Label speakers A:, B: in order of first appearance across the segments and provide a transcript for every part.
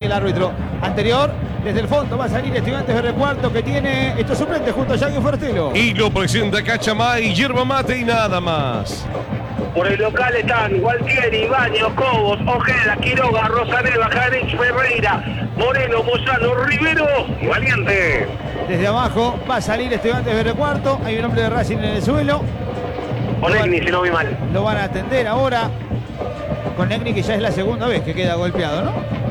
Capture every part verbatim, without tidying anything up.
A: el árbitro anterior. Desde el fondo va a salir Estudiantes de Recuarto, que tiene estos suplentes junto a Yagui Fortelo.
B: Y lo presenta Cachamay, yerba mate y nada más.
C: Por el local están Gualtieri, Baños, Cobos, Ojeda, Quiroga, Rosaneva, Janich, Ferreira, Moreno, Moyano, Rivero y Valiente.
A: Desde abajo va a salir Estudiantes de Recuarto. Hay un hombre de Racing en el suelo.
C: Con Negni, si no vi mal.
A: Lo van a atender ahora. Con Negni, que ya es la segunda vez que queda golpeado, ¿no?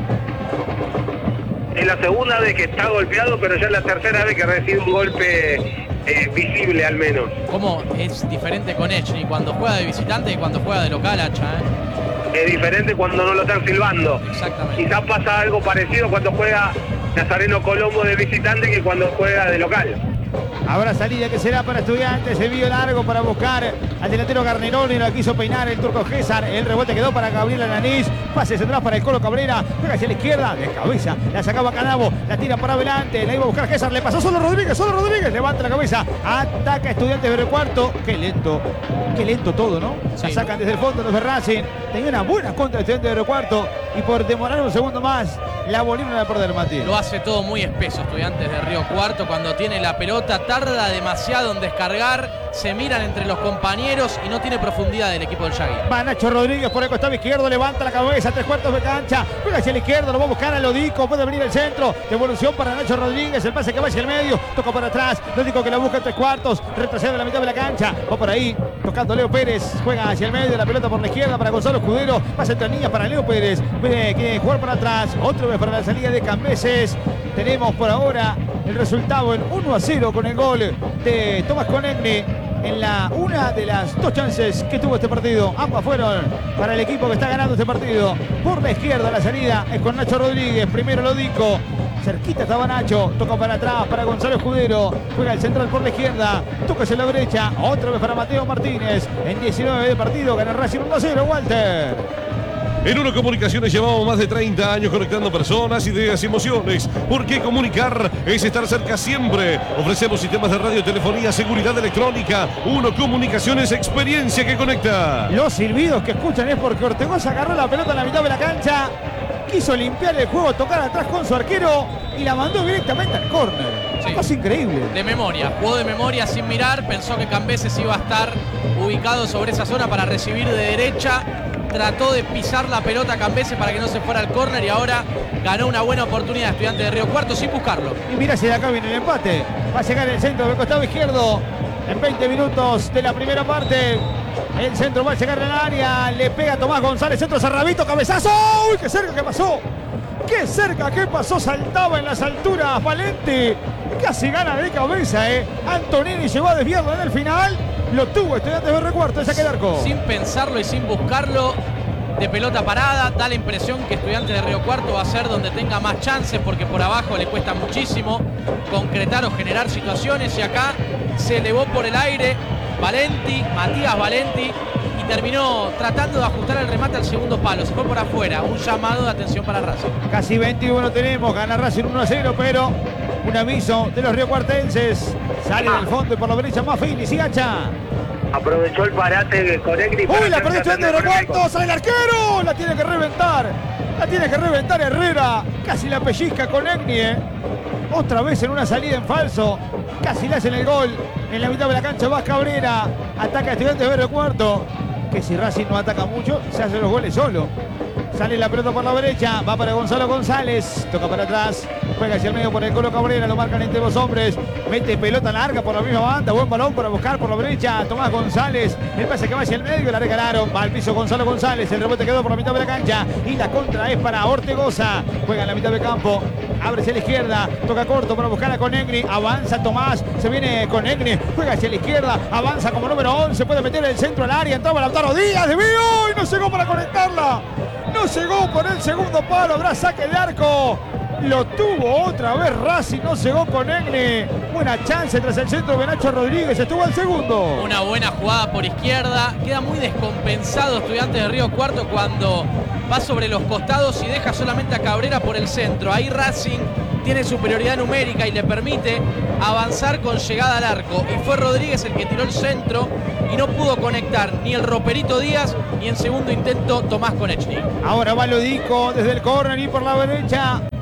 C: Es la segunda vez que está golpeado, pero ya es la tercera vez que recibe un golpe eh, visible al menos.
D: ¿Cómo es diferente con Echny cuando juega de visitante y cuando juega de local, Hacha? ¿eh?
C: Es diferente cuando no lo están silbando.
D: Exactamente.
C: Quizás pasa algo parecido cuando juega Nazareno Colombo de visitante que cuando juega de local.
A: Habrá salida que será para Estudiantes. Envío largo para buscar al delantero Garneroni. La quiso peinar el turco César. El rebote quedó para Gabriel Ananís. Pase central para el Colo Cabrera. Juega hacia la izquierda. De cabeza. La sacaba Canavo. La tira para adelante. La iba a buscar César. Le pasó solo Rodríguez. Solo Rodríguez. Levanta la cabeza. Ataca Estudiantes de Recuarto. Qué lento. Qué lento todo, ¿no? Sí. La sacan desde el fondo los de Racing. Tenía una buena contra de Estudiantes de Recuarto. Y por demorar un segundo más, la volvieron a perder, Matías.
D: Lo hace todo muy espeso Estudiantes de Río Cuarto. Cuando tiene la pelota, tarda demasiado en descargar. Se miran entre los compañeros y no tiene profundidad del equipo del Yagui.
A: Va Nacho Rodríguez por el costado izquierdo, levanta la cabeza, tres cuartos de cancha, juega hacia la izquierda, lo va a buscar a Lodico, puede venir el centro, devolución para Nacho Rodríguez, el pase que va hacia el medio, toca para atrás, Lodico que la busca en tres cuartos, retrocede a la mitad de la cancha, va por ahí, tocando Leo Pérez, juega hacia el medio, la pelota por la izquierda para Gonzalo Escudero, pasa entre líneas para Leo Pérez, quiere jugar para atrás, otra vez para la salida de Cambeses. Tenemos por ahora el resultado en uno a cero con el gol de Tomás Conegni en la una de las dos chances que tuvo este partido. Ambas fueron para el equipo que está ganando este partido. Por la izquierda la salida es con Nacho Rodríguez, primero Lodico. Cerquita estaba Nacho, toca para atrás para Gonzalo Escudero, juega el central por la izquierda, toca hacia la derecha, otra vez para Mateo Martínez. En diecinueve de partido gana Racing uno a cero, Walter.
B: En Uno Comunicaciones llevamos más de treinta años conectando personas, ideas y emociones. Porque comunicar es estar cerca siempre. Ofrecemos sistemas de radio, telefonía, seguridad electrónica. Uno Comunicaciones, experiencia que conecta.
A: Los silbidos que escuchan es porque Ortegoza agarró la pelota en la mitad de la cancha, quiso limpiar el juego, tocar atrás con su arquero y la mandó directamente al córner. Sí. Cosa increíble.
D: De memoria, jugó de memoria sin mirar, pensó que Cambeses iba a estar ubicado sobre esa zona para recibir de derecha. Trató de pisar la pelota a Cambeses para que no se fuera al córner y ahora ganó una buena oportunidad Estudiante de Río Cuarto sin buscarlo.
A: Y mira si de acá viene el empate. Va a llegar el centro del costado izquierdo en veinte minutos de la primera parte. El centro va a llegar al área. Le pega Tomás González. Centro Sarrabito. Cabezazo. ¡Uy, qué cerca que pasó! ¡Qué cerca que pasó! Saltaba en las alturas Valenti. Casi gana de cabeza, ¿eh? Antonini llegó a desviarlo en el final. Lo tuvo Estudiantes de Recuarto, saque de arco.
D: Sin pensarlo y sin buscarlo, de pelota parada, da la impresión que Estudiantes de Río Cuarto va a ser donde tenga más chances, porque por abajo le cuesta muchísimo concretar o generar situaciones. Y acá se elevó por el aire Valenti, Matías Valenti, y terminó tratando de ajustar el remate al segundo palo. Se fue por afuera, un llamado de atención para Racing.
A: Casi veintiuno tenemos, gana Racing uno a cero, pero un aviso de los riocuartenses. Sale del fondo y por la derecha más Finis y Hacha.
C: Aprovechó el parate con Egri.
A: Uy, la perdió Estudiantes de Recuarto, sale el arquero, la tiene que reventar. La tiene que reventar Herrera. Casi la pellizca con Egni, ¿eh? Otra vez en una salida en falso. Casi le hacen el gol. En la mitad de la cancha va Cabrera. Ataca Estudiantes de Río Cuarto. Que si Racing no ataca mucho, se hace los goles solo. Sale la pelota por la derecha, va para Gonzalo González, toca para atrás, juega hacia el medio por el Colo Cabrera, lo marcan entre los hombres, mete pelota larga por la misma banda, buen balón para buscar por la derecha, Tomás González, el pase que va hacia el medio, la regalaron, va al piso Gonzalo González, el rebote quedó por la mitad de la cancha y la contra es para Ortegoza, juega en la mitad del campo, abre hacia la izquierda, toca corto para buscar a Conegni, avanza Tomás, se viene Conegni, juega hacia la izquierda, avanza como número once, puede meter el centro al área, entraba Lautaro Díaz, de mío, y no llegó para conectarla. No llegó por el segundo palo, habrá saque de arco. Lo tuvo otra vez Racing, no llegó con Egni. Buena chance tras el centro de Nacho Rodríguez, estuvo al segundo.
D: Una buena jugada por izquierda. Queda muy descompensado Estudiantes de Río Cuarto cuando va sobre los costados y deja solamente a Cabrera por el centro. Ahí Racing tiene superioridad numérica y le permite avanzar con llegada al arco. Y fue Rodríguez el que tiró el centro y no pudo conectar ni el Roperito Díaz ni en segundo intento Tomás Conechny.
A: Ahora va Lodico desde el córner y por la derecha.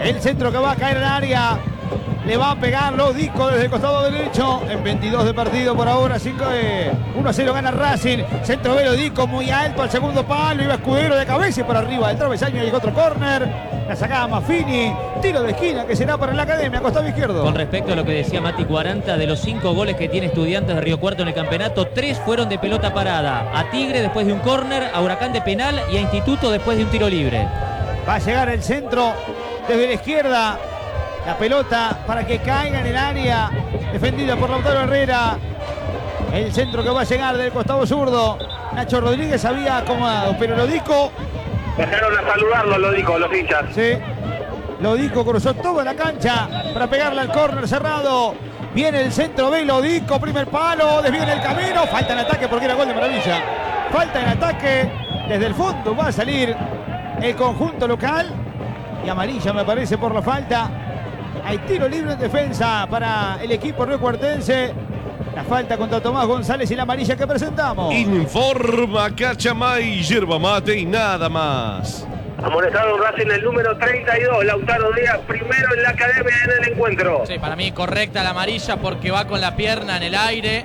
A: El centro que va a caer al área. Le va a pegar Lodico desde el costado derecho. En veintidós de partido por ahora. cinco de uno a cero gana Racing. Centro de Lodico muy alto al segundo palo. Iba Escudero de cabeza y por arriba del travesaño y otro córner. La sacaba Maffini. Tiro de esquina que será para la Academia. Costado izquierdo.
E: Con respecto a lo que decía Mati Cuaranta, de los cinco goles que tiene Estudiantes de Río Cuarto en el campeonato, tres fueron de pelota parada. A Tigre después de un córner, a Huracán de penal y a Instituto después de un tiro libre.
A: Va a llegar el centro desde la izquierda. La pelota para que caiga en el área. Defendida por Lautaro Herrera. El centro que va a llegar del costado zurdo. Nacho Rodríguez había acomodado, pero Lodico.
C: Dejaron a saludarlo, Lodico, los hinchas.
A: Sí. Lodico cruzó toda la cancha para pegarle al córner cerrado. Viene el centro de Lodico. Primer palo. Desvía en el camino. Falta en ataque porque era gol de Maravilla. Falta en ataque. Desde el fondo va a salir el conjunto local. Y amarilla me parece por la falta. Hay tiro libre en defensa para el equipo riocuartense. La falta contra Tomás González y la amarilla que presentamos.
B: Informa Cachamay, yerba mate y nada más.
C: Amonestado Racing el número treinta y dos, Lautaro Díaz, primero en la Academia en el encuentro.
D: Sí, para mí correcta la amarilla porque va con la pierna en el aire.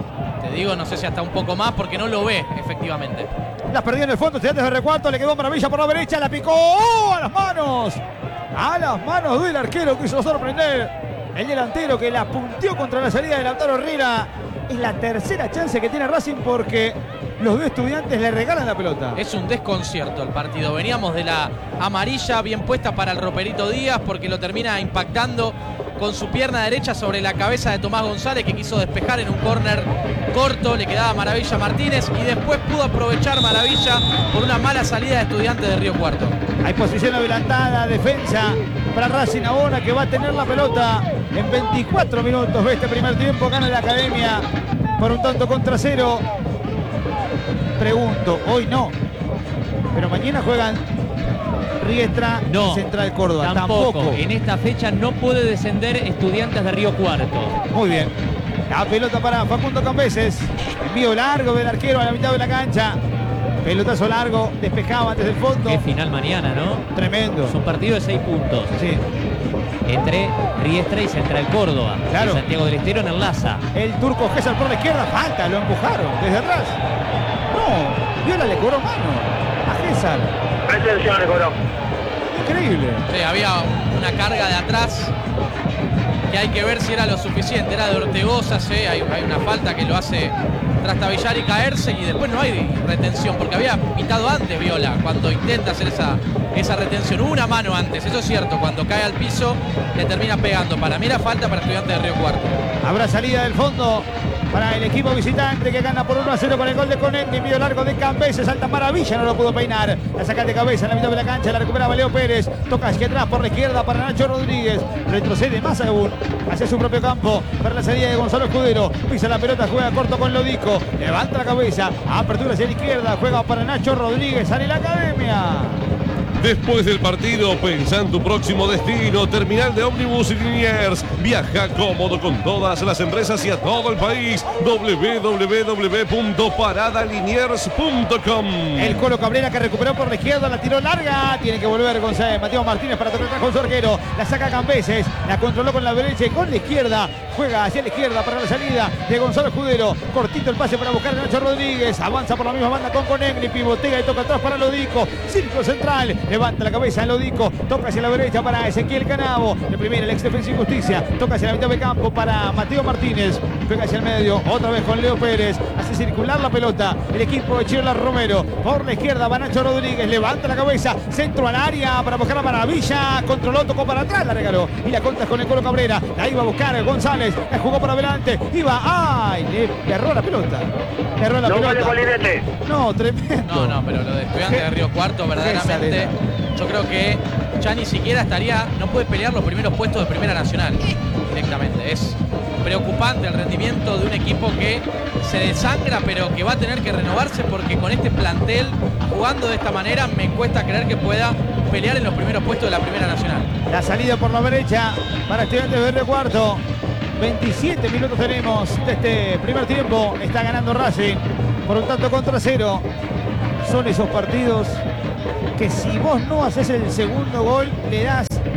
D: Te digo, no sé si hasta un poco más porque no lo ve efectivamente.
A: La perdió en el fondo, Estudiantes de Recuarto, le quedó Maravilla por la derecha, la picó ¡oh! A las manos. A las manos del arquero, quiso sorprender. El delantero que la punteó contra la salida de Lautaro Herrera. Es la tercera chance que tiene Racing porque los dos Estudiantes le regalan la pelota.
D: Es un desconcierto el partido. Veníamos de la amarilla bien puesta para el Roperito Díaz porque lo termina impactando con su pierna derecha sobre la cabeza de Tomás González, que quiso despejar en un córner corto. Le quedaba Maravilla Martínez y después pudo aprovechar Maravilla por una mala salida de Estudiantes de Río Cuarto.
A: Hay posición adelantada, defensa para Racing ahora que va a tener la pelota en veinticuatro minutos de este primer tiempo. Gana la Academia por un tanto contra cero. Pregunto, hoy no, pero mañana juegan Riestra
E: no,
A: y Central Córdoba.
E: Tampoco.
A: Tampoco.
E: En esta fecha no puede descender Estudiantes de Río Cuarto.
A: Muy bien. La pelota para Facundo Cambeses. Envío largo del arquero a la mitad de la cancha. Pelotazo largo, despejaba antes del fondo.
E: Qué final mañana, ¿no?
A: Tremendo.
E: Es un partido de seis puntos.
A: Sí.
E: Entre Riestra y Central Córdoba.
A: Claro.
E: Y Santiago del Estero en el Laza.
A: El turco César por la izquierda. Falta, lo empujaron desde atrás. No, Viola le cobró mano a César.
C: Retención le cobró.
A: Increíble.
D: Sí, había una carga de atrás que hay que ver si era lo suficiente. Era de Ortegoza, sí, hay, hay una falta que lo hace trastabillar y caerse y después no hay retención porque había pitado antes Viola cuando intenta hacer esa, esa retención. Hubo una mano antes, eso es cierto, cuando cae al piso le termina pegando. Para mí era falta para Estudiantes de Río Cuarto.
A: Habrá salida del fondo para el equipo visitante que gana por uno a cero con el gol de Conecti. Envío largo de Cambeses, salta Maravilla, no lo pudo peinar. La saca de cabeza en la mitad de la cancha, la recuperaba Leo Pérez. Toca hacia atrás por la izquierda para Nacho Rodríguez. Retrocede más aún hacia su propio campo para la salida de Gonzalo Escudero. Pisa la pelota, juega corto con Lodico. Levanta la cabeza, apertura hacia la izquierda, juega para Nacho Rodríguez. Sale la Academia.
B: Después del partido, pensá en tu próximo destino. Terminal de ómnibus y Liniers. Viaja cómodo con todas las empresas y a todo el país. doble u doble u doble u punto parada liniers punto com.
A: El Colo Cabrera que recuperó por la izquierda, la tiró larga. Tiene que volver González, Mateo Martínez para tocar con su arquero. La saca Cambeses, la controló con la derecha y con la izquierda. Juega hacia la izquierda para la salida de Gonzalo Escudero. Cortito el pase para buscar a Nacho Rodríguez. Avanza por la misma banda con Conegri. Pivotea y toca atrás para Lodico. Círculo central. Levanta la cabeza Lodico. Toca hacia la derecha para Ezequiel Canavo. De primera el ex Defensa y Justicia. Toca hacia la mitad de campo para Mateo Martínez. Pega hacia el medio. Otra vez con Leo Pérez. Hace circular la pelota. El equipo de Chirla Romero. Por la izquierda va Nacho Rodríguez. Levanta la cabeza. Centro al área para buscar a Maravilla. Controló, tocó para atrás. La regaló. Y la contra con el Colo Cabrera. La iba a buscar González. La jugó para adelante. Iba. ¡Ay! Le, le erró la pelota. Le erró la
C: No
A: pelota.
C: vale Molinete.
A: No, tremendo.
D: No, no, pero lo de Estudiantes de Río Cuarto verdaderamente yo creo que ya ni siquiera estaría, no puede pelear los primeros puestos de Primera Nacional directamente. Es preocupante el rendimiento de un equipo que se desangra pero que va a tener que renovarse porque con este plantel, jugando de esta manera, me cuesta creer que pueda pelear en los primeros puestos de la Primera Nacional.
A: La salida por la derecha para Estudiantes de Río Cuarto. veintisiete minutos tenemos de este primer tiempo. Está ganando Racing por un tanto contra cero. Son esos partidos que si vos no haces el segundo gol, le das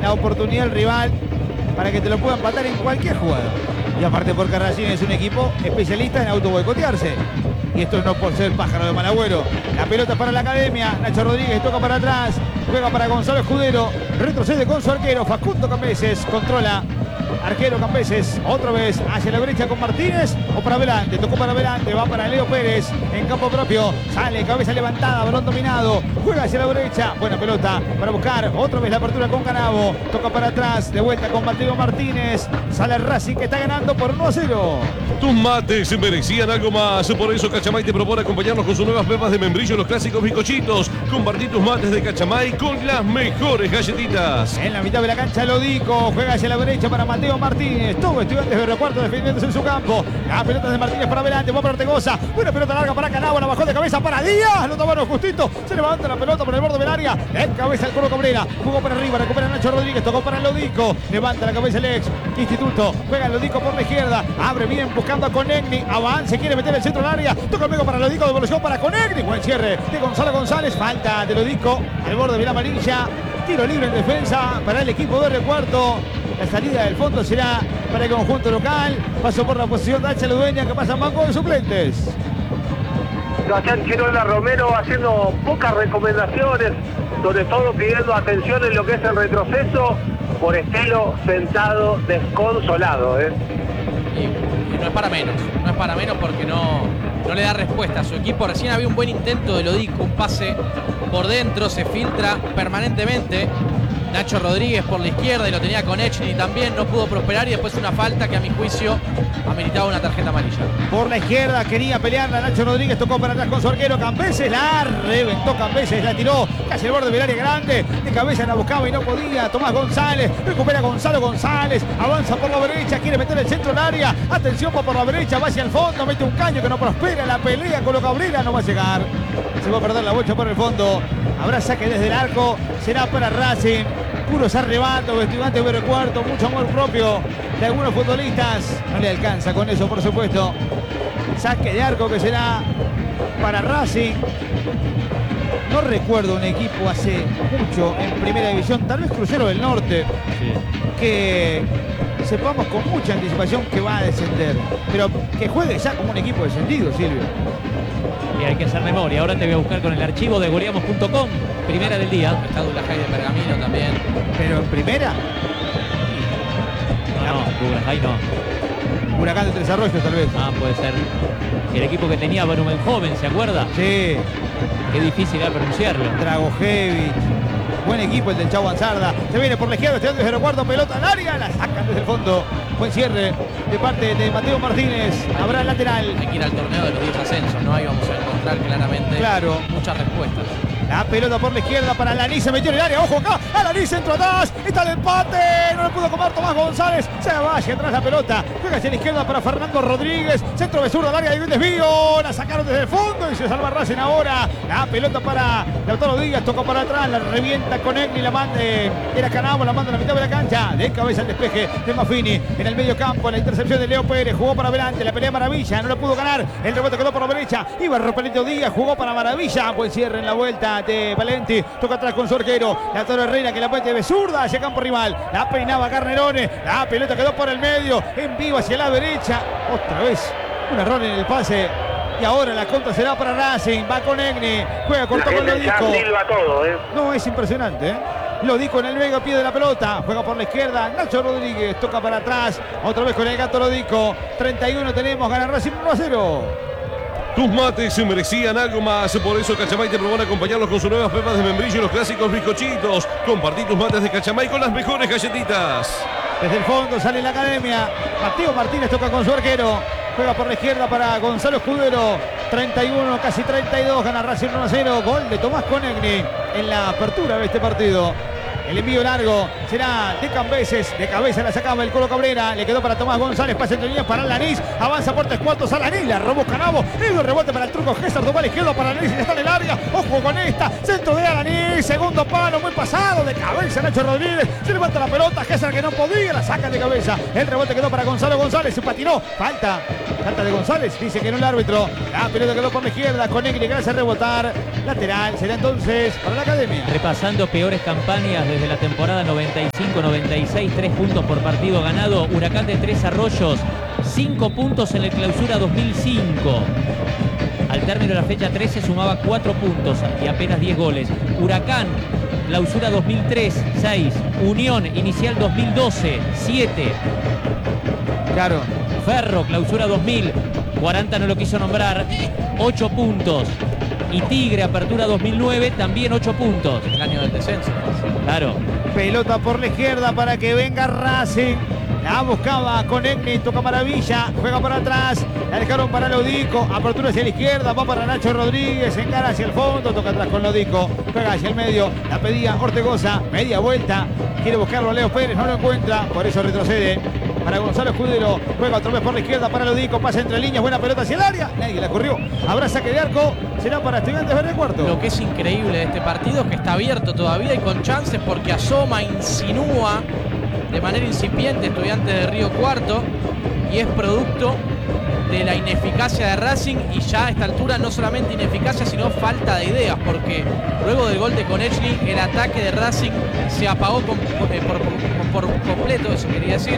A: la oportunidad del rival para que te lo pueda empatar en cualquier jugada. Y aparte porque Racing es un equipo especialista en autoboicotearse. Y esto no por ser pájaro de mal agüero. La pelota para la Academia. Nacho Rodríguez toca para atrás. Juega para Gonzalo Escudero. Retrocede con su arquero. Facundo Cambeses controla. Arquero Cambeses, otra vez hacia la brecha con Martínez o para adelante, tocó para adelante, va para Leo Pérez en campo propio, sale, cabeza levantada, balón dominado, juega hacia la brecha, buena pelota para buscar otra vez la apertura con Canavo, toca para atrás, de vuelta con Mateo Martínez, sale Racing que está ganando por uno a cero.
B: Tus mates merecían algo más, por eso Cachamay te propone acompañarnos con sus nuevas pepas de membrillo, los clásicos bizcochitos. Compartí tus mates de Cachamay con las mejores galletitas.
A: En la mitad de la cancha Lodico, juega hacia la brecha para Mateo Martínez, todo Estudiantes de Aeropuerto defendiéndose en su campo. La pelota de Martínez para adelante, va para Ortegoza, buena pelota larga para Canavo, la bajó de cabeza para Díaz, lo tomaron justito, se levanta la pelota por el borde del área, en cabeza el Colo Cabrera, jugó para arriba, recupera Nacho Rodríguez, tocó para Lodico, levanta la cabeza el ex Instituto, juega Lodico por la izquierda, abre bien buscando a Conegni, avance, quiere meter el centro del área, toca luego para Lodico, devolución para Conegni, buen cierre de Gonzalo González, falta de Lodico, al borde de la amarilla, tiro libre en defensa para el equipo de Recuarto. La salida del fondo será para el conjunto local. Pasó por la posición de H. Ludueña que pasa en banco de suplentes.
C: Sebastián Chirola Romero haciendo pocas recomendaciones, sobre todo pidiendo atención en lo que es el retroceso, por estilo sentado desconsolado. ¿eh?
D: Y, y no es para menos, no es para menos porque no, no le da respuesta a su equipo. Recién había un buen intento de Lodico, un pase por dentro, se filtra permanentemente. Nacho Rodríguez por la izquierda y lo tenía con Echny también, no pudo prosperar y después una falta que a mi juicio ameritaba una tarjeta amarilla.
A: Por la izquierda quería pelearla Nacho Rodríguez, tocó para atrás con su arquero Cambeses, la reventó Cambeses, la tiró casi al borde del área grande, de cabeza la buscaba y no podía. Tomás González, recupera Gonzalo González, avanza por la derecha, quiere meter el centro del área, atención, va por la derecha, va hacia el fondo, mete un caño que no prospera, la pelea con Colo Cabrera, no va a llegar, se va a perder la vuelta por el fondo, habrá saque desde el arco, será para Racing. Puros arrebatos, Estudiantes de Recuarto, mucho amor propio de algunos futbolistas. No le alcanza con eso, por supuesto. Saque de arco que será para Racing. No recuerdo un equipo hace mucho en primera división, tal vez Crucero del Norte, sí, que sepamos con mucha anticipación que va a descender. Pero que juegue ya como un equipo descendido, Silvio.
E: Y hay que hacer memoria. Ahora te voy a buscar con el archivo de goleamos punto com. Primera del día.
D: Está Dulajay de Pergamino también.
A: ¿Pero en primera?
E: No, no, Dulajay no.
A: Huracán de Tres Arroyos tal vez.
E: Ah, puede ser. El equipo que tenía Volumen Joven, ¿se acuerda?
A: Sí.
E: Qué difícil era pronunciarlo.
A: Dragojevic. Buen equipo el del Chau Ansarda. Se viene por la izquierda, Estudiantes de Recuarto, pelota al área, la sacan desde el fondo. Buen cierre de parte de Mateo Martínez. Habrá lateral.
D: Hay que ir al torneo de los diez ascensos, ¿no? Ahí vamos a encontrar claramente
A: claro.
D: muchas respuestas.
A: La pelota por la izquierda para Alaní, se metió en el área, ojo acá, Alaní centro atrás, está el empate, no le pudo comer Tomás González, se va hacia atrás la pelota, juega hacia la izquierda para Fernando Rodríguez, centro de zurda al área, hay un desvío, la sacaron desde el fondo y se salva Racing ahora, la pelota para Lautaro Díaz, tocó para atrás, la revienta con Egni, la manda, era Canavo, la manda a la mitad de la cancha, de cabeza el despeje de Maffini, en el medio campo, la intercepción de Leo Pérez, jugó para adelante, la pelea Maravilla, no le pudo ganar, el rebote quedó por la derecha, iba Ropelito Díaz, jugó para Maravilla, buen cierre en la vuelta de Valenti, toca atrás con su arquero, la Toro Herrera que la mete de zurda hacia campo rival, la peinaba Carnerone, la pelota quedó por el medio, en vivo hacia la derecha, otra vez un error en el pase y ahora la contra será para Racing, va con Egni, juega con todo Lodico.
C: Todo, ¿eh?
A: No, es impresionante, ¿eh? Lodico en el medio pie de la pelota, juega por la izquierda, Nacho Rodríguez toca para atrás, otra vez con el gato Lodico, treinta y uno tenemos, gana Racing uno a cero.
B: Tus mates se merecían algo más, por eso Cachamay te propone acompañarlos con sus nuevas pepas de membrillo y los clásicos bizcochitos. Compartí tus mates de Cachamay con las mejores galletitas.
A: Desde el fondo sale la Academia, Mateo Martínez toca con su arquero, juega por la izquierda para Gonzalo Escudero, treinta y uno, casi treinta y dos, gana Racing uno a cero, gol de Tomás Conegni en la apertura de este partido. El envío largo será de Cambeses, de cabeza la sacaba el Colo Cabrera, le quedó para Tomás González, pase entre líneas para Alanis, avanza por tres cuartos Alanis, la robó Canavo, y un rebote para el truco César, toma la izquierda para Alanis, ya está en el área, ojo con esta, centro de Alanis, segundo palo, muy pasado, de cabeza Nacho Rodríguez, se levanta la pelota, César que no podía, la saca de cabeza, el rebote quedó para Gonzalo González, se patinó, falta, falta de González, dice que no el árbitro, la pelota quedó por la izquierda, Conegni que hace rebotar, lateral, será entonces para la Academia.
E: Repasando peores campañas desde desde la temporada noventa y cinco noventa y seis, tres puntos por partido ganado. Huracán de Tres Arroyos, cinco puntos en el Clausura dos mil cinco. Al término de la fecha trece sumaba cuatro puntos y apenas diez goles. Huracán, Clausura dos mil tres, seis. Unión, inicial dos mil doce, siete.
A: Claro.
E: Ferro, Clausura dos mil, cuarenta no lo quiso nombrar, ocho puntos. Y Tigre, Apertura dos mil nueve, también ocho puntos.
D: El año del descenso.
E: Claro.
A: Pelota por la izquierda para que venga Racing. La buscaba con Egni, toca Maravilla, juega para atrás, la dejaron para Lodico, apertura hacia la izquierda, va para Nacho Rodríguez, encara hacia el fondo, toca atrás con Lodico, juega hacia el medio, la pedía Ortegoza, media vuelta, quiere buscarlo a Leo Pérez, no lo encuentra, por eso retrocede para Gonzalo Escudero, juega otra vez por la izquierda para Lodico, pasa entre líneas, buena pelota hacia el área, nadie la corrió, habrá saque de arco, será para Estudiantes Verde Cuarto.
D: Lo que es increíble de este partido es que está abierto todavía y con chances porque asoma, insinúa de manera incipiente Estudiantes de Río Cuarto y es producto de la ineficacia de Racing y ya a esta altura no solamente ineficacia sino falta de ideas, porque luego del gol de Konechny el ataque de Racing se apagó con, eh, por, por, por completo, eso quería decir,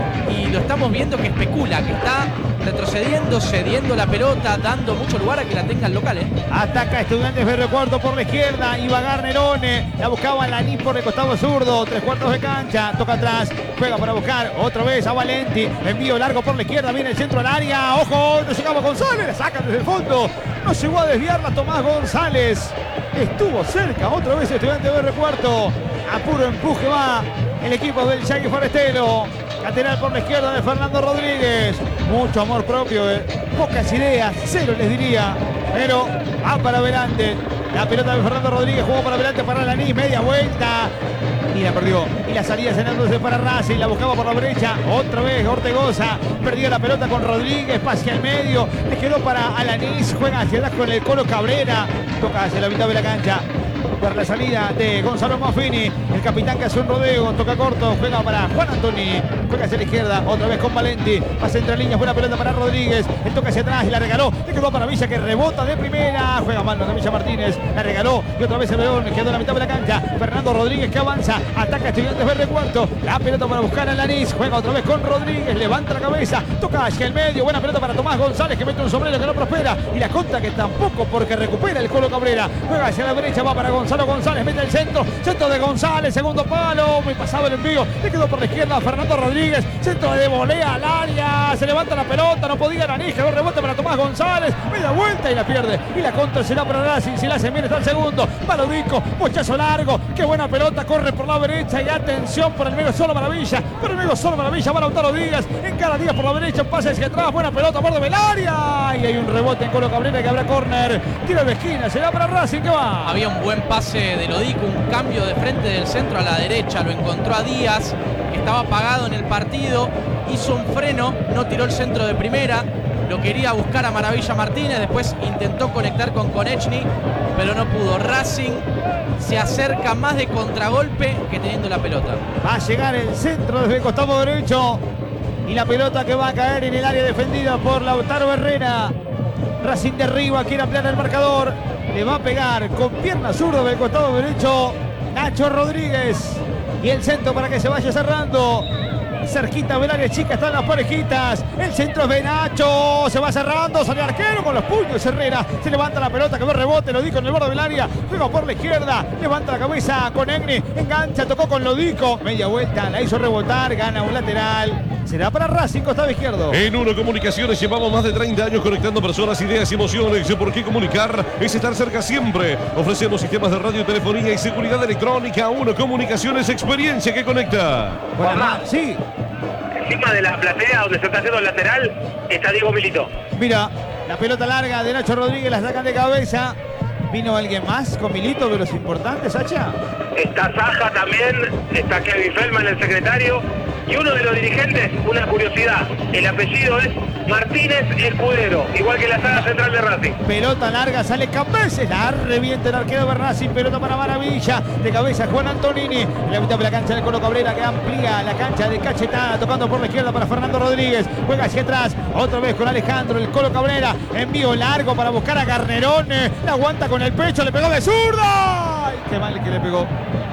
D: y lo estamos viendo que especula, que está retrocediendo, cediendo la pelota, dando mucho lugar a que la tenga el local, ¿eh?
A: Ataca Estudiantes Verde Cuarto por la izquierda, iba Garnerone, la buscaba Laní por el costado zurdo, tres cuartos de cancha, toca atrás, juega para buscar otra vez a Valenti, envío largo por la izquierda, viene el centro al área, ojo, no llegaba González, la sacan desde el fondo, no llegó a desviarla Tomás González, estuvo cerca, otra vez Estudiantes Verde Cuarto, a puro empuje va el equipo del Yagui Forestero. Lateral por la izquierda de Fernando Rodríguez. Mucho amor propio, eh. Pocas ideas, cero les diría. Pero va para adelante. La pelota de Fernando Rodríguez jugó para adelante para Laní, media vuelta. Y la perdió. Y la salida cenándose para Racing. La buscaba por la brecha. Otra vez Ortegoza. Perdió la pelota con Rodríguez. Pase al medio. Le quedó para Alanís. Juega hacia atrás con el Colo Cabrera. Toca hacia la mitad de la cancha. Para la salida de Gonzalo Maffini, el capitán que hace un rodeo, toca corto, juega para Juan Antoni, juega hacia la izquierda, otra vez con Valenti, pasa entre líneas, buena pelota para Rodríguez, el toca hacia atrás y la regaló, le quedó para Villa que rebota de primera, juega mal de Villa Martínez, la regaló y otra vez el León, quedó en la mitad de la cancha, Fernando Rodríguez que avanza, ataca Estudiantes Verde Cuarto, la pelota para buscar a Lanís, juega otra vez con Rodríguez, levanta la cabeza, toca hacia el medio, buena pelota para Tomás González que mete un sombrero que no prospera y la contra que tampoco porque recupera el Colo Cabrera, juega hacia la derecha, va para Gonzalo González, mete el centro, centro de González, segundo palo, muy pasado el envío, le quedó por la izquierda a Fernando Rodríguez, centro de volea al área, se levanta la pelota, no podía Lanís, quedó rebote para Tomás González, media vuelta y la pierde, y la contra será para Racing, si la hacen bien está el segundo, Malodico, mochazo largo, qué buena pelota, corre por la derecha y atención por el medio solo Maravilla, por el medio solo Maravilla, va Lautaro Díaz, en cada Díaz por la derecha, pasa hacia atrás, buena pelota, borde del área, y hay un rebote en Colo Cabrera que habrá córner, tiro de esquina, será para Racing, que va.
D: Había un buen pase de Lodico, un cambio de frente del centro a la derecha, lo encontró a Díaz, que estaba apagado en el partido, hizo un freno, no tiró el centro de primera, lo quería buscar a Maravilla Martínez, después intentó conectar con Konechny, pero no pudo. Racing se acerca más de contragolpe que teniendo la pelota.
A: Va a llegar el centro desde el costado derecho y la pelota que va a caer en el área defendida por Lautaro Herrera. Racing derriba, quiere ampliar el marcador, le va a pegar con pierna zurda del costado derecho Nacho Rodríguez y el centro para que se vaya cerrando. Cerquita del área chica están las parejitas. El centro es de Nacho. Se va cerrando. Sale arquero con los puños. Herrera se levanta la pelota que ve rebote. Lodico en el borde del área. Juega por la izquierda. Levanta la cabeza con Egni. Engancha. Tocó con Lodico. Media vuelta. La hizo rebotar. Gana un lateral. Será para Racing, costado izquierdo.
B: En Uno Comunicaciones llevamos más de treinta años conectando personas, ideas y emociones. ¿Por qué comunicar? Es estar cerca siempre. Ofrecemos sistemas de radio, telefonía y seguridad electrónica. Uno Comunicaciones, experiencia que conecta.
A: Bueno, sí.
C: Encima de la platea donde se está haciendo el lateral está Diego Milito.
A: Mira, la pelota larga de Nacho Rodríguez, la sacan de cabeza. ¿Vino alguien más con Milito de los importantes, Sacha?
C: Está Saja también, está Kevin Feldman, el secretario. Y uno de los dirigentes, una curiosidad, el apellido es Martínez Escudero, igual que la saga central de Racing.
A: Pelota larga, sale Cambeses, la revienta el arquero de Racing, pelota para Maravilla, de cabeza Juan Antonini, en la mitad de la cancha del Colo Cabrera que amplía la cancha de cachetada, tocando por la izquierda para Fernando Rodríguez, juega hacia atrás, otra vez con Alejandro, el Colo Cabrera, envío largo para buscar a Garnerone, la aguanta con el pecho, le pegó de zurda, ¡ay, qué mal que le pegó!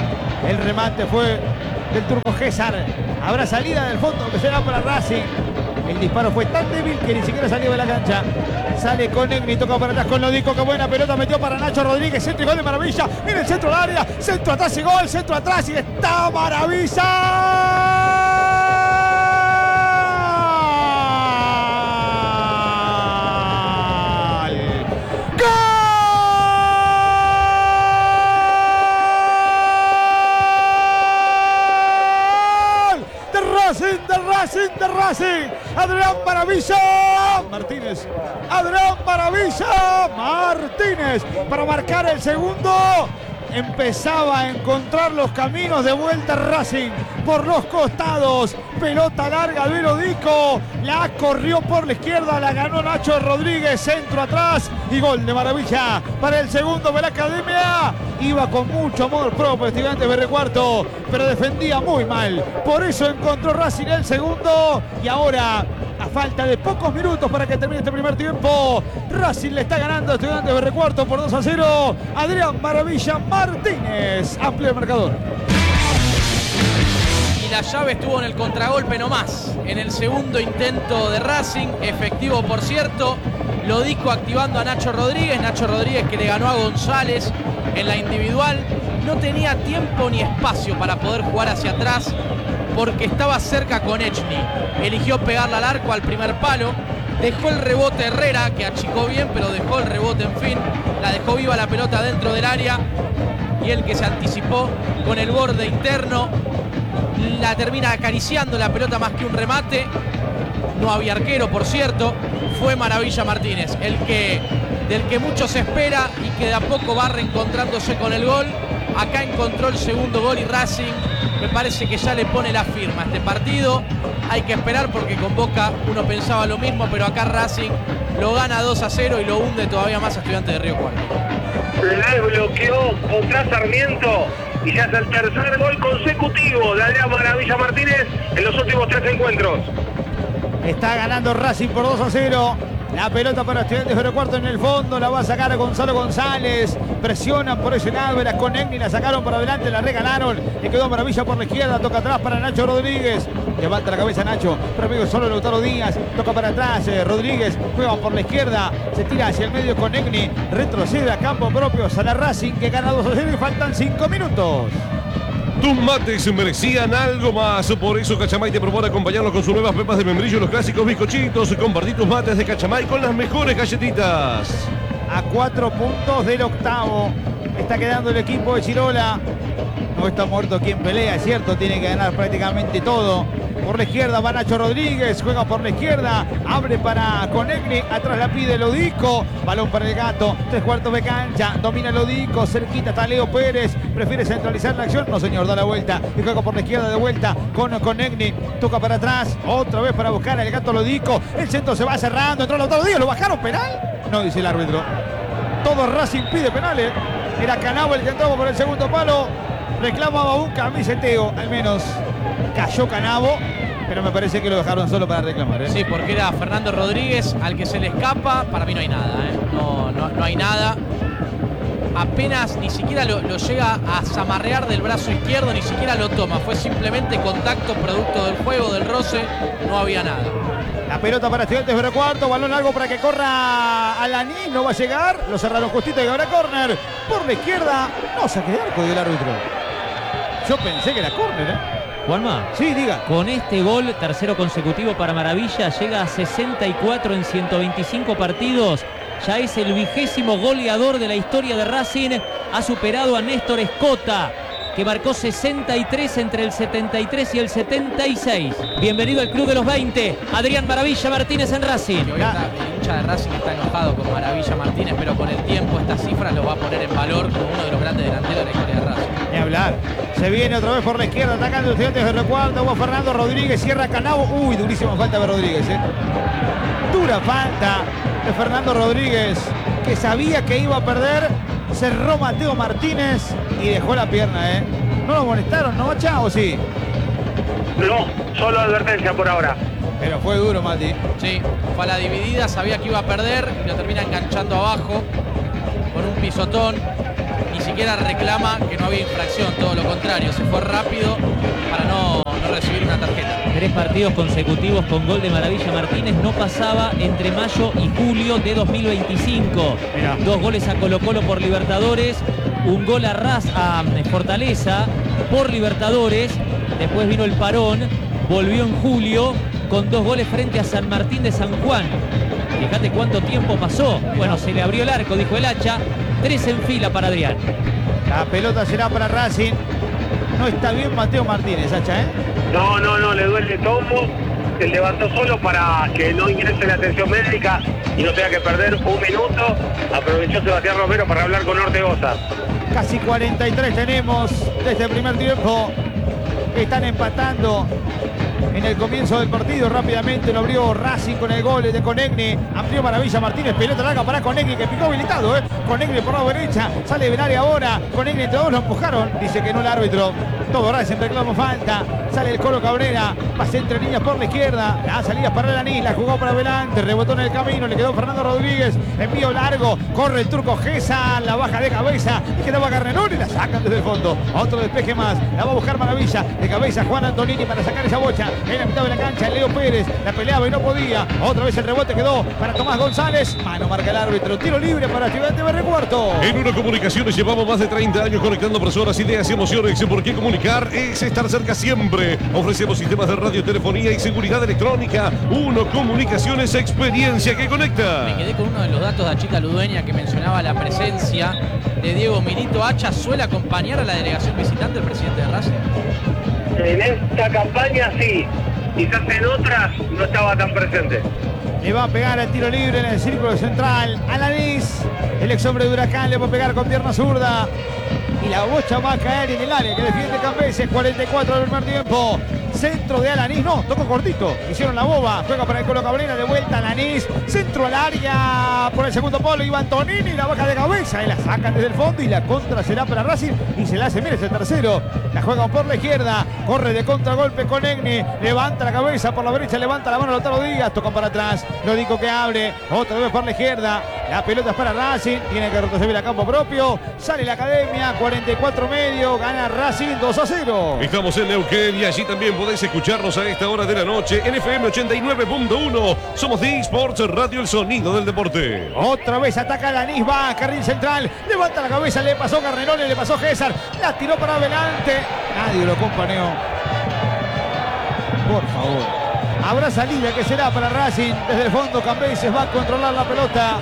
A: El remate fue del turco César. Habrá salida del fondo que será para Racing. El disparo fue tan débil que ni siquiera salió de la cancha. Sale con Negri, toca para atrás con Lodico. Qué buena pelota metió para Nacho Rodríguez. Centro y gol de Maravilla. Mira el centro al área. Centro atrás y gol. Centro atrás y está Maravilla. De Racing, de Racing, Adrián Maravilla Martínez, Adrián Maravilla Martínez para marcar el segundo. Empezaba a encontrar los caminos de vuelta Racing por los costados. Pelota larga de Lodico. La corrió por la izquierda. La ganó Nacho Rodríguez. Centro atrás. Y gol de Maravilla para el segundo de la Academia. Iba con mucho amor propio Estudiantes de Río Cuarto, pero defendía muy mal. Por eso encontró Racing el segundo. Y ahora, a falta de pocos minutos para que termine este primer tiempo, Racing le está ganando a Estudiantes de Río Cuarto por dos a cero. Adrián Maravilla Martínez amplía el marcador.
D: Y la llave estuvo en el contragolpe nomás. En el segundo intento de Racing, efectivo por cierto. Lodico activando a Nacho Rodríguez. Nacho Rodríguez que le ganó a González en la individual. No tenía tiempo ni espacio para poder jugar hacia atrás porque estaba cerca con Echny. Eligió pegarla al arco al primer palo. Dejó el rebote Herrera, que achicó bien, pero dejó el rebote, en fin. La dejó viva la pelota dentro del área. Y el que se anticipó con el borde interno la termina acariciando la pelota más que un remate. No había arquero, por cierto. Fue Maravilla Martínez, el que, del que mucho se espera y que de a poco va reencontrándose con el gol. Acá encontró el segundo gol y Racing me parece que ya le pone la firma a este partido. Hay que esperar porque con Boca uno pensaba lo mismo, pero acá Racing lo gana dos a cero y lo hunde todavía más a Estudiantes de Río Cuarto.
C: Le bloqueó contra Sarmiento y ya es el tercer gol consecutivo de Adrián Maravilla Martínez en los últimos tres encuentros.
A: Está ganando Racing por dos a cero. La pelota para Estudiantes de Río Cuarto en el fondo. La va a sacar a Gonzalo González. Presionan por ese lado. Era con Egni. La sacaron para adelante. La regalaron. Le quedó Maravilla por la izquierda. Toca atrás para Nacho Rodríguez. Levanta la cabeza Nacho. Pero amigo solo Lautaro Díaz. Toca para atrás. Eh, Rodríguez. Juega por la izquierda. Se tira hacia el medio con Egni. Retrocede a campo propio. Sale Racing que gana dos a cero y faltan cinco minutos.
B: Tus mates merecían algo más, por eso Cachamay te propone acompañarlos con sus nuevas pepas de membrillo, los clásicos bizcochitos. Compartí tus mates de Cachamay con las mejores galletitas.
A: A cuatro puntos del octavo está quedando el equipo de Chirola. No está muerto quien pelea, es cierto, tiene que ganar prácticamente todo. Por la izquierda va Nacho Rodríguez, juega por la izquierda, abre para Conegni, atrás la pide Lodico, balón para el Gato, tres cuartos de cancha, domina Lodico, cerquita está Leo Pérez, prefiere centralizar la acción, no señor, da la vuelta y juega por la izquierda de vuelta con Conegni, toca para atrás, otra vez para buscar al Gato Lodico, el centro se va cerrando, entró Lautaro Díaz, ¿lo bajaron penal? No, dice el árbitro. Todo Racing pide penales, era Canavo el que entraba por el segundo palo, reclamaba un camiseteo, al menos cayó Canavo, pero me parece que lo dejaron solo para reclamar, ¿eh?
D: Sí, porque era Fernando Rodríguez al que se le escapa. Para mí no hay nada, ¿eh? No, no, no hay nada. Apenas ni siquiera lo, lo llega a zamarrear del brazo izquierdo, ni siquiera lo toma. Fue simplemente contacto producto del juego, del roce. No había nada.
A: La pelota para Estudiantes de Río Cuarto, balón largo para que corra Alaní, no va a llegar. Lo cerraron justito y habrá córner. Por la izquierda, no saque de arco del árbitro. Yo pensé que era córner, ¿eh?
E: Juanma,
A: sí, diga.
E: Con este gol, tercero consecutivo para Maravilla, llega a sesenta y cuatro en ciento veinticinco partidos. Ya es el vigésimo goleador de la historia de Racing. Ha superado a Néstor Escota, que marcó sesenta y tres entre el setenta y tres y el setenta y seis. Bienvenido al club de los veinte. Adrián Maravilla Martínez en Racing.
D: Y hoy está, el hincha de Racing está enojado con Maravilla Martínez, pero con el tiempo estas cifras lo va a poner en valor como uno de los grandes delanteros de la historia de Racing.
A: Ni hablar. Se viene otra vez por la izquierda, atacando Estudiantes de Río Cuarto. Hubo Fernando Rodríguez, cierra Canavo. Uy, durísima falta de Rodríguez, ¿eh? Dura falta de Fernando Rodríguez, que sabía que iba a perder. Cerró Mateo Martínez y dejó la pierna, ¿eh? ¿No lo molestaron, no, Chao? Sí.
C: No, solo advertencia por ahora.
A: Pero fue duro, Mati.
D: Sí, fue a la dividida, sabía que iba a perder y lo termina enganchando abajo con un pisotón. Ni siquiera siquiera reclama que no había infracción, todo lo contrario, se fue rápido para no, no recibir una tarjeta.
E: Tres partidos consecutivos con gol de Maravilla Martínez, no pasaba entre mayo y julio de dos mil veinticinco.
A: Mirá.
E: Dos goles a Colo Colo por Libertadores, un gol a, Raz, a Fortaleza por Libertadores, después vino el parón, volvió en julio con dos goles frente a San Martín de San Juan. Fíjate cuánto tiempo pasó. Bueno, se le abrió el arco, dijo el Hacha. Tres en fila para Adrián.
A: La pelota será para Racing. No está bien Mateo Martínez, Hacha, ¿eh?
C: No, no, no, le duele todo. Se levantó solo para que no ingrese la atención médica y no tenga que perder un minuto. Aprovechó Sebastián Romero para hablar con Ortegoza.
A: Casi cuarenta y tres tenemos desde el primer tiempo. Están empatando en el comienzo del partido. Rápidamente lo abrió Racing con el gol de Conegni. Amplió Maravilla Martínez. Pelota larga para Conegni, que picó habilitado, ¿eh? Conegni por la derecha. Sale del área ahora. Conegni entre dos lo empujaron. Dice que no el árbitro. Todo Racing reclama falta. Sale el Colo Cabrera. Pase entre líneas por la izquierda. La salida para el Anís. La jugó para adelante. Rebotó en el camino. Le quedó Fernando Rodríguez. Envío largo. Corre el turco Gesa. La baja de cabeza. Y quedaba Garrenón y la sacan desde el fondo. Otro despeje más. La va a buscar Maravilla. De cabeza Juan Antonini para sacar esa bocha. En la mitad de la cancha, Leo Pérez la peleaba y no podía. Otra vez el rebote quedó para Tomás González. Mano marca el árbitro. Tiro libre para Estudiantes de Berre Cuarto.
B: En Uno Comunicaciones llevamos más de treinta años conectando personas, ideas y emociones. ¿Por qué comunicar? Es estar cerca siempre. Ofrecemos sistemas de radio, telefonía y seguridad electrónica. Uno Comunicaciones, experiencia que conecta.
D: Me quedé con uno de los datos de Achita Ludueña que mencionaba la presencia de Diego Milito. Hacha suele acompañar a la delegación visitante del presidente de Racing.
C: En esta campaña sí, quizás en otras no estaba tan presente.
A: Le va a pegar el tiro libre en el círculo central. Alanís, el ex hombre de Huracán, le va a pegar con pierna zurda. Y la bocha va a caer en el área que defiende Cambeses. cuarenta y cuatro del primer tiempo. Centro de Alanís, no, tocó cortito. Hicieron la boba, juega para el Colo Cabrera, de vuelta Alanís. Centro al área por el segundo polo. Iba Antonini, la baja de cabeza. Y la sacan desde el fondo y la contra será para Racing. Y se la hace, mire, es el tercero. La juegan por la izquierda. Corre de contragolpe con Egni. Levanta la cabeza por la derecha, levanta la mano Lautaro Díaz. Tocan para atrás. Lo dijo que abre. Otra vez por la izquierda. La pelota es para Racing. Tiene que retroceder a campo propio. Sale la academia. cuarenta y cuatro medio. Gana Racing dos a cero.
B: Estamos en Neuquén y allí también podéis escucharnos a esta hora de la noche en F M ochenta y nueve punto uno. Somos de eSports Radio, el sonido del deporte.
A: Otra vez ataca Alanís, va a carril central, levanta la cabeza, le pasó Garrenone, le pasó César, la tiró para adelante, nadie lo acompañó. Por favor. Habrá salida que será para Racing, desde el fondo Cambeses va a controlar la pelota.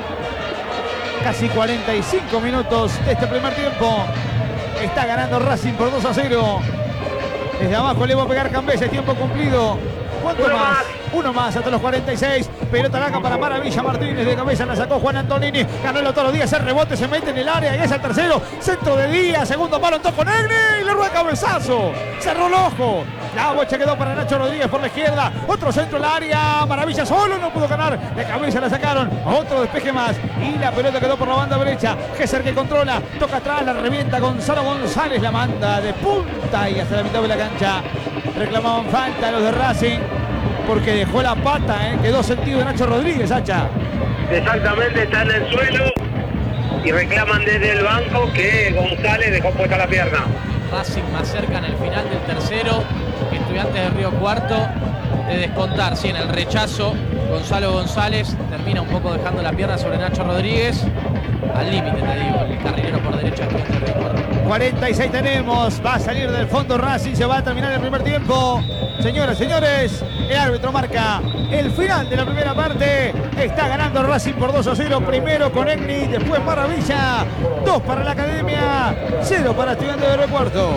A: Casi cuarenta y cinco minutos de este primer tiempo. Está ganando Racing por dos a cero. Desde abajo le va a pegar Cambeses, tiempo cumplido. ¿Cuánto
C: Uno
A: más?
C: más.
A: Uno más hasta los cuarenta y seis. Pelota larga para Maravilla Martínez. De cabeza la sacó Juan Antonini. Ganó el Lautaro Díaz. El rebote se mete en el área y es el tercero. Centro de Díaz. Segundo palo. Entró con Egni. Y le rueda cabezazo. Cerró el ojo. La bocha quedó para Nacho Rodríguez por la izquierda. Otro centro al área. Maravilla solo. No pudo ganar. De cabeza la sacaron. Otro despeje más. Y la pelota quedó por la banda derecha. Gesser que controla. Toca atrás. La revienta Gonzalo González. La manda de punta y hasta la mitad de la cancha. Reclamaban falta los de Racing. Porque dejó la pata, ¿eh? Quedó sentido de Nacho Rodríguez, Hacha.
C: Exactamente, está en el suelo y reclaman desde el banco que González dejó puesta la pierna.
D: Racing más cerca en el final del tercero que Estudiantes de Río Cuarto de descontar. Sí, en el rechazo Gonzalo González termina un poco dejando la pierna sobre Nacho Rodríguez. Al límite, te digo, el carrilero por derecha de Estudiantes de Río Cuarto.
A: cuarenta y seis tenemos, va a salir del fondo Racing, se va a terminar el primer tiempo. Señoras, señores, el árbitro marca el final de la primera parte. Está ganando Racing por dos a cero. Primero con Egni, después Maravilla. dos para la Academia, cero para Estudiantes de Río Cuarto.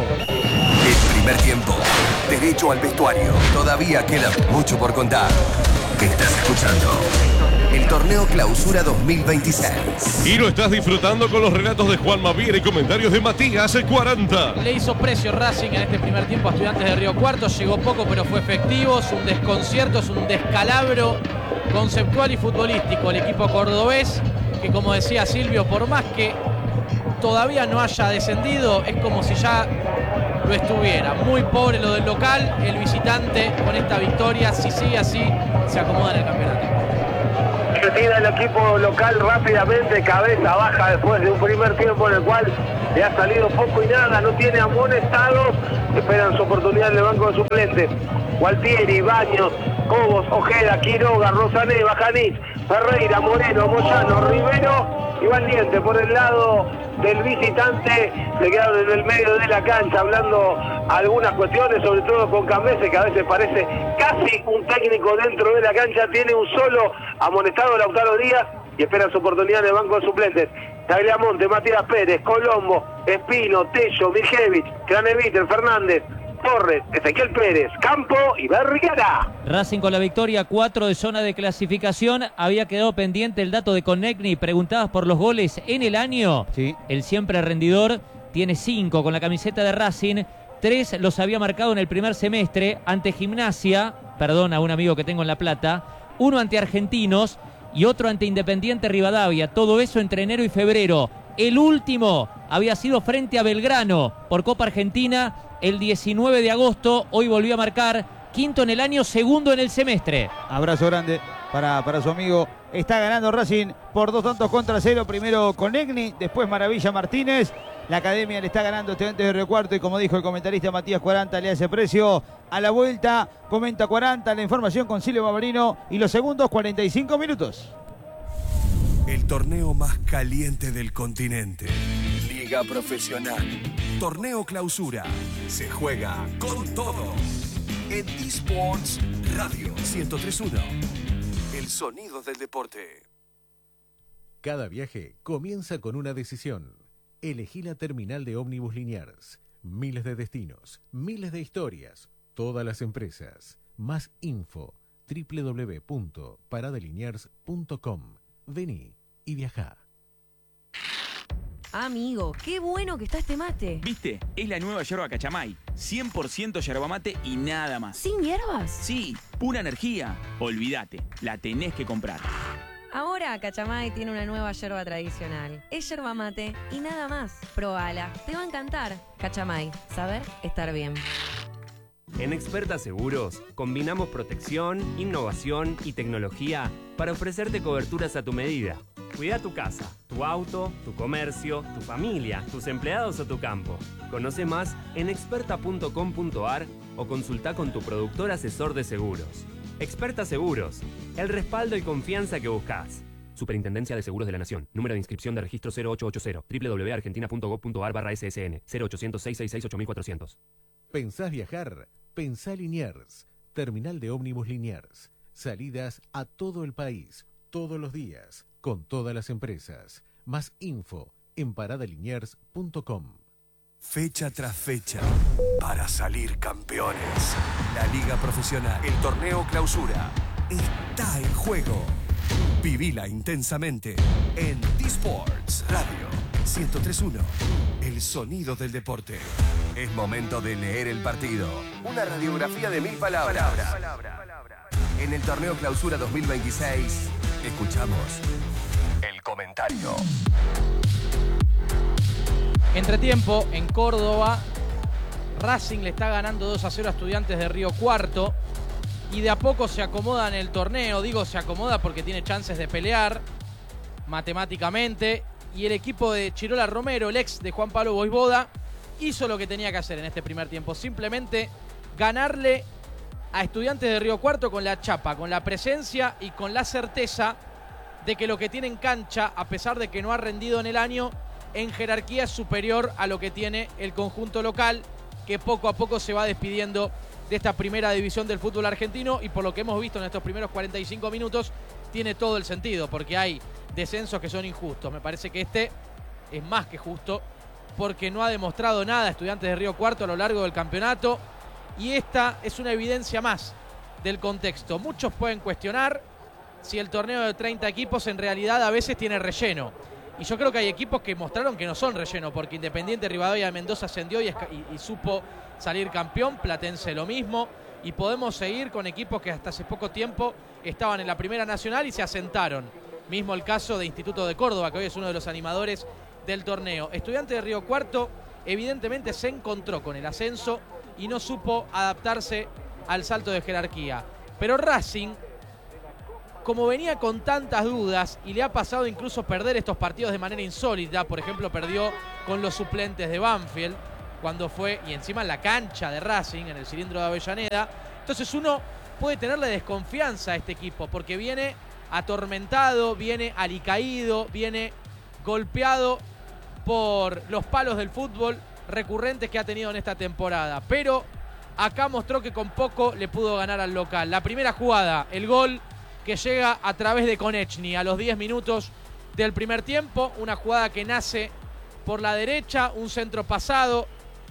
F: El primer tiempo, derecho al vestuario. Todavía queda mucho por contar. Estás escuchando el Torneo Clausura dos mil veintiséis.
B: Y lo estás disfrutando con los relatos de Juan Maviera y comentarios de Matías cuarenta.
D: Le hizo precio Racing en este primer tiempo a Estudiantes de Río Cuarto. Llegó poco, pero fue efectivo. Es un desconcierto, es un descalabro conceptual y futbolístico. El equipo cordobés, que como decía Silvio, por más que todavía no haya descendido, es como si ya lo estuviera. Muy pobre lo del local. El visitante con esta victoria, si sigue así, se acomoda en el campeonato.
C: Retira el equipo local rápidamente, cabeza baja después de un primer tiempo en el cual le ha salido poco y nada, no tiene amonestados, esperan su oportunidad en el banco de suplentes. Gualtieri, Baños, Cobos, Ojeda, Quiroga, Rosané, Bajanich, Ferreira, Moreno, Moyano, Rivero y Valiente por el lado del visitante. Se quedaron en el medio de la cancha hablando algunas cuestiones, sobre todo con Cambese, que a veces parece casi un técnico dentro de la cancha. Tiene un solo amonestado, Lautaro Díaz, y espera su oportunidad en el banco de suplentes. Tagliamonte, Matías Pérez, Colombo, Espino, Tello, Mijevich, Craneviter, Fernández, Torres, Ezequiel Pérez, Campo y Berriara.
E: Racing con la victoria, cuatro de zona de clasificación. Había quedado pendiente el dato de Connectney. Preguntabas por los goles en el año.
A: Sí.
E: El siempre rendidor tiene cinco con la camiseta de Racing. Tres los había marcado en el primer semestre ante Gimnasia, perdón a un amigo que tengo en La Plata. Uno ante Argentinos y otro ante Independiente Rivadavia. Todo eso entre enero y febrero. El último había sido frente a Belgrano por Copa Argentina el diecinueve de agosto. Hoy volvió a marcar, quinto en el año, segundo en el semestre.
A: Abrazo grande para, para su amigo. Está ganando Racing por dos tantos contra cero. Primero Connectney, después Maravilla Martínez. La academia le está ganando Estudiantes de Río Cuarto y, como dijo el comentarista Matías Cuaranta, le hace precio a la vuelta. Comenta Cuaranta, la información con Silvio Bavarino y los segundos cuarenta y cinco minutos.
F: El torneo más caliente del continente. Liga Profesional. Torneo Clausura. Se juega con todo. En eSports Radio ciento tres punto uno. El sonido del deporte.
G: Cada viaje comienza con una decisión. Elegí la terminal de ómnibus Liniers. Miles de destinos, miles de historias, todas las empresas. Más info, doble u doble u doble u punto parada liniers punto com. Vení y viajá.
H: Amigo, qué bueno que está este mate.
I: ¿Viste? Es la nueva yerba Cachamay. cien por ciento yerba mate y nada más.
H: ¿Sin hierbas?
I: Sí, pura energía. Olvídate, la tenés que comprar.
H: Ahora Cachamay tiene una nueva yerba tradicional. Es yerba mate y nada más. Probala, te va a encantar. Cachamay, saber estar bien.
J: En Experta Seguros combinamos protección, innovación y tecnología para ofrecerte coberturas a tu medida. Cuida tu casa, tu auto, tu comercio, tu familia, tus empleados o tu campo. Conoce más en experta punto com punto ar o consulta con tu productor asesor de seguros. Experta Seguros, el respaldo y confianza que buscas. Superintendencia de Seguros de la Nación. Número de inscripción de registro cero ocho ocho cero. doble u doble u doble u punto argentina punto gov punto ar barra S S N. cero ochocientos, seiscientos sesenta y seis, ocho mil cuatrocientos.
G: ¿Pensás viajar? Pensá Liniers. Terminal de ómnibus Liniers. Salidas a todo el país, todos los días, con todas las empresas. Más info en parada liniers punto com.
F: Fecha tras fecha, para salir campeones. La Liga Profesional, el Torneo Clausura, está en juego. Vivila intensamente en eSports Radio ciento tres punto uno. El sonido del deporte. Es momento de leer el partido. Una radiografía de mil palabras. En el Torneo Clausura dos mil veintiséis, escuchamos el comentario.
D: Entretiempo en Córdoba. Racing le está ganando dos a cero a Estudiantes de Río Cuarto. Y de a poco se acomoda en el torneo. Digo se acomoda porque tiene chances de pelear matemáticamente. Y el equipo de Chirola Romero, el ex de Juan Pablo Voivoda, hizo lo que tenía que hacer en este primer tiempo. Simplemente ganarle a Estudiantes de Río Cuarto con la chapa, con la presencia y con la certeza de que lo que tiene en cancha, a pesar de que no ha rendido en el año, en jerarquía es superior a lo que tiene el conjunto local, que poco a poco se va despidiendo de esta primera división del fútbol argentino, y por lo que hemos visto en estos primeros cuarenta y cinco minutos, tiene todo el sentido, porque hay descensos que son injustos. Me parece que este es más que justo, porque no ha demostrado nada Estudiantes de Río Cuarto a lo largo del campeonato, y esta es una evidencia más del contexto. Muchos pueden cuestionar si el torneo de treinta equipos en realidad a veces tiene relleno. Y yo creo que hay equipos que mostraron que no son relleno, porque Independiente Rivadavia de Mendoza ascendió y, y, y supo salir campeón, Platense lo mismo, y podemos seguir con equipos que hasta hace poco tiempo estaban en la Primera Nacional y se asentaron. Mismo el caso de Instituto de Córdoba, que hoy es uno de los animadores del torneo. Estudiante de Río Cuarto evidentemente se encontró con el ascenso y no supo adaptarse al salto de jerarquía. Pero Racing, como venía con tantas dudas y le ha pasado incluso perder estos partidos de manera insólita, por ejemplo perdió con los suplentes de Banfield cuando fue, y encima en la cancha de Racing, en el cilindro de Avellaneda, entonces uno puede tenerle desconfianza a este equipo porque viene atormentado, viene alicaído, viene golpeado por los palos del fútbol recurrentes que ha tenido en esta temporada, pero acá mostró que con poco le pudo ganar al local. La primera jugada, el gol que llega a través de Konechny a los diez minutos del primer tiempo, una jugada que nace por la derecha, un centro pasado,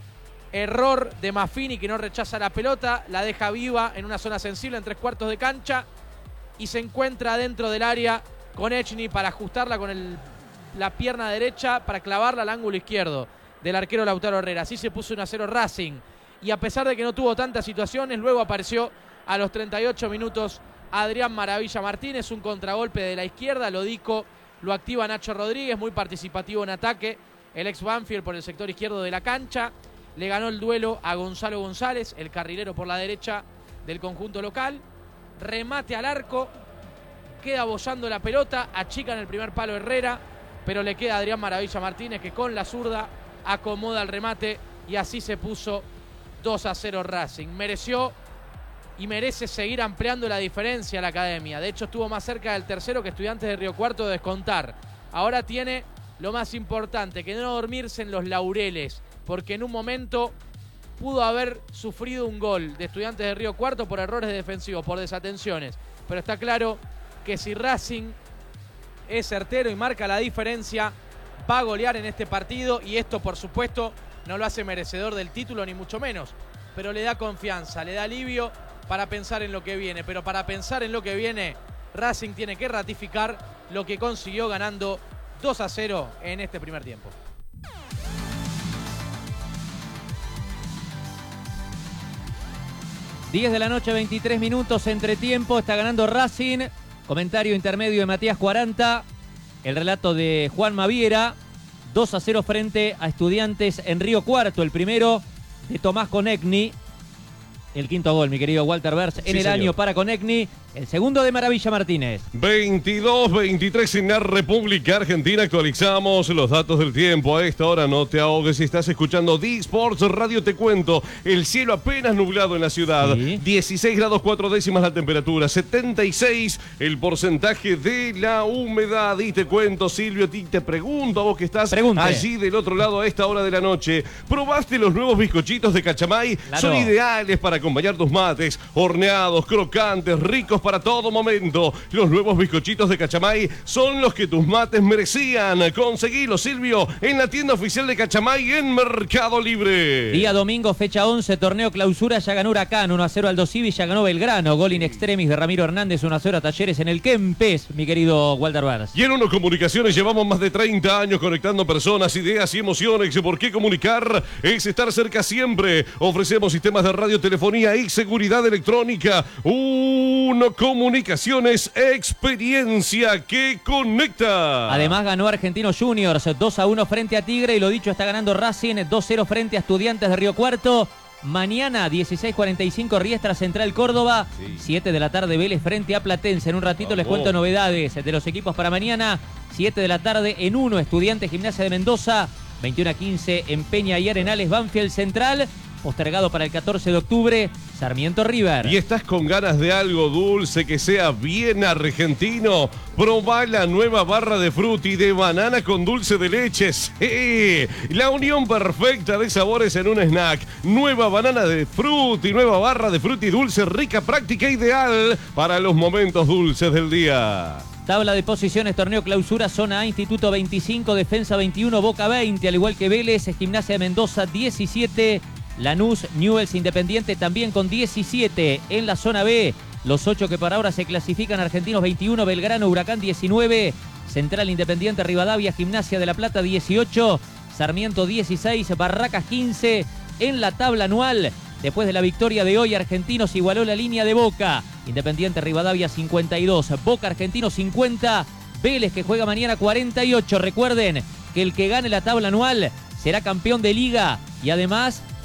D: error de Maffini que no rechaza la pelota, la deja viva en una zona sensible en tres cuartos de cancha y se encuentra dentro del área Konechny para ajustarla con el, la pierna derecha para clavarla al ángulo izquierdo del arquero Lautaro Herrera. Así se puso uno a cero Racing y a pesar de que no tuvo tantas situaciones, luego apareció a los treinta y ocho minutos Adrián Maravilla Martínez, un contragolpe de la izquierda, lo dico, lo activa Nacho Rodríguez, muy participativo en ataque, el ex Banfield por el sector izquierdo de la cancha, le ganó el duelo a Gonzalo González, el carrilero por la derecha del conjunto local, remate al arco, queda boyando la pelota, achica en el primer palo Herrera, pero le queda a Adrián Maravilla Martínez que con la zurda acomoda el remate y así se puso dos a cero Racing. Mereció y merece seguir ampliando la diferencia a la academia. De hecho, estuvo más cerca del tercero que Estudiantes de Río Cuarto de descontar. Ahora tiene lo más importante, que no dormirse en los laureles, porque en un momento pudo haber sufrido un gol de Estudiantes de Río Cuarto por errores defensivos, por desatenciones. Pero está claro que si Racing es certero y marca la diferencia, va a golear en este partido y esto, por supuesto, no lo hace merecedor del título, ni mucho menos. Pero le da confianza, le da alivio para pensar en lo que viene. Pero para pensar en lo que viene, Racing tiene que ratificar lo que consiguió ganando dos a cero en este primer tiempo.
E: diez de la noche, veintitrés minutos, entretiempo, está ganando Racing. Comentario intermedio de Matías cuarenta. El relato de Juan Maviera. dos a cero frente a Estudiantes en Río Cuarto. El primero de Tomás Konechny. El quinto gol, mi querido Walter Bers, en
B: sí,
E: el
B: señor.
E: año para Konechny. El segundo de Maravilla Martínez.
B: veintidós veintitrés en la República Argentina. Actualizamos los datos del tiempo. A esta hora no te ahogues si estás escuchando D-Sports Radio. Te cuento, el cielo apenas nublado en la ciudad.
E: Sí.
B: dieciséis grados cuatro décimas la temperatura. setenta y seis el porcentaje de la humedad. Y te cuento, Silvio, a ti te pregunto, a vos que estás
E: Pregunte.
B: allí del otro lado a esta hora de la noche. ¿Probaste los nuevos bizcochitos de Cachamay?
E: Claro.
B: Son ideales para acompañar tus mates. Horneados, crocantes, ricos para todo momento. Los nuevos bizcochitos de Cachamay son los que tus mates merecían. Conseguilo, Silvio, en la tienda oficial de Cachamay en Mercado Libre.
E: Día domingo, fecha once, torneo clausura, ya ganó Huracán, uno a cero Aldo Civi, ya ganó Belgrano, gol in extremis de Ramiro Hernández, uno a cero a Talleres en el Kempes, mi querido Walter Bars.
B: Y en Uno Comunicaciones llevamos más de treinta años conectando personas, ideas y emociones. ¿Por qué comunicar? Es estar cerca siempre. Ofrecemos sistemas de radio, telefonía y seguridad electrónica. Uno Comunicaciones, experiencia que conecta.
E: Además ganó Argentinos Juniors dos a uno frente a Tigre y lo dicho, está ganando Racing dos a cero frente a Estudiantes de Río Cuarto. Mañana, dieciséis cuarenta y cinco, Riestra Central Córdoba.
B: Sí.
E: siete de la tarde, Vélez frente a Platense. En un ratito
B: Vamos.
E: les cuento novedades de los equipos para mañana. siete de la tarde en uno, Estudiantes Gimnasia de Mendoza. veintiuno a quince en Peña y Arenales, Banfield Central. Postergado para el catorce de octubre, Sarmiento River.
B: ¿Y estás con ganas de algo dulce que sea bien argentino? Probá la nueva barra de frutti de banana con dulce de leche. ¡Sí! La unión perfecta de sabores en un snack. Nueva banana de frutti, nueva barra de frutti dulce, rica, práctica, ideal para los momentos dulces del día.
E: Tabla de posiciones, torneo clausura, zona A, Instituto veinticinco, Defensa veintiuno, Boca veinte, al igual que Vélez, Gimnasia de Mendoza diecisiete, Lanús, Newell's, Independiente también con diecisiete. En la zona B, los ocho que para ahora se clasifican: Argentinos veintiuno, Belgrano, Huracán diecinueve, Central, Independiente, Rivadavia, Gimnasia de la Plata dieciocho, Sarmiento dieciséis, Barracas quince. En la tabla anual, después de la victoria de hoy, Argentinos igualó la línea de Boca. Independiente, Rivadavia cincuenta y dos, Boca, Argentinos cincuenta, Vélez que juega mañana cuarenta y ocho. Recuerden que el que gane la tabla anual será campeón de liga y además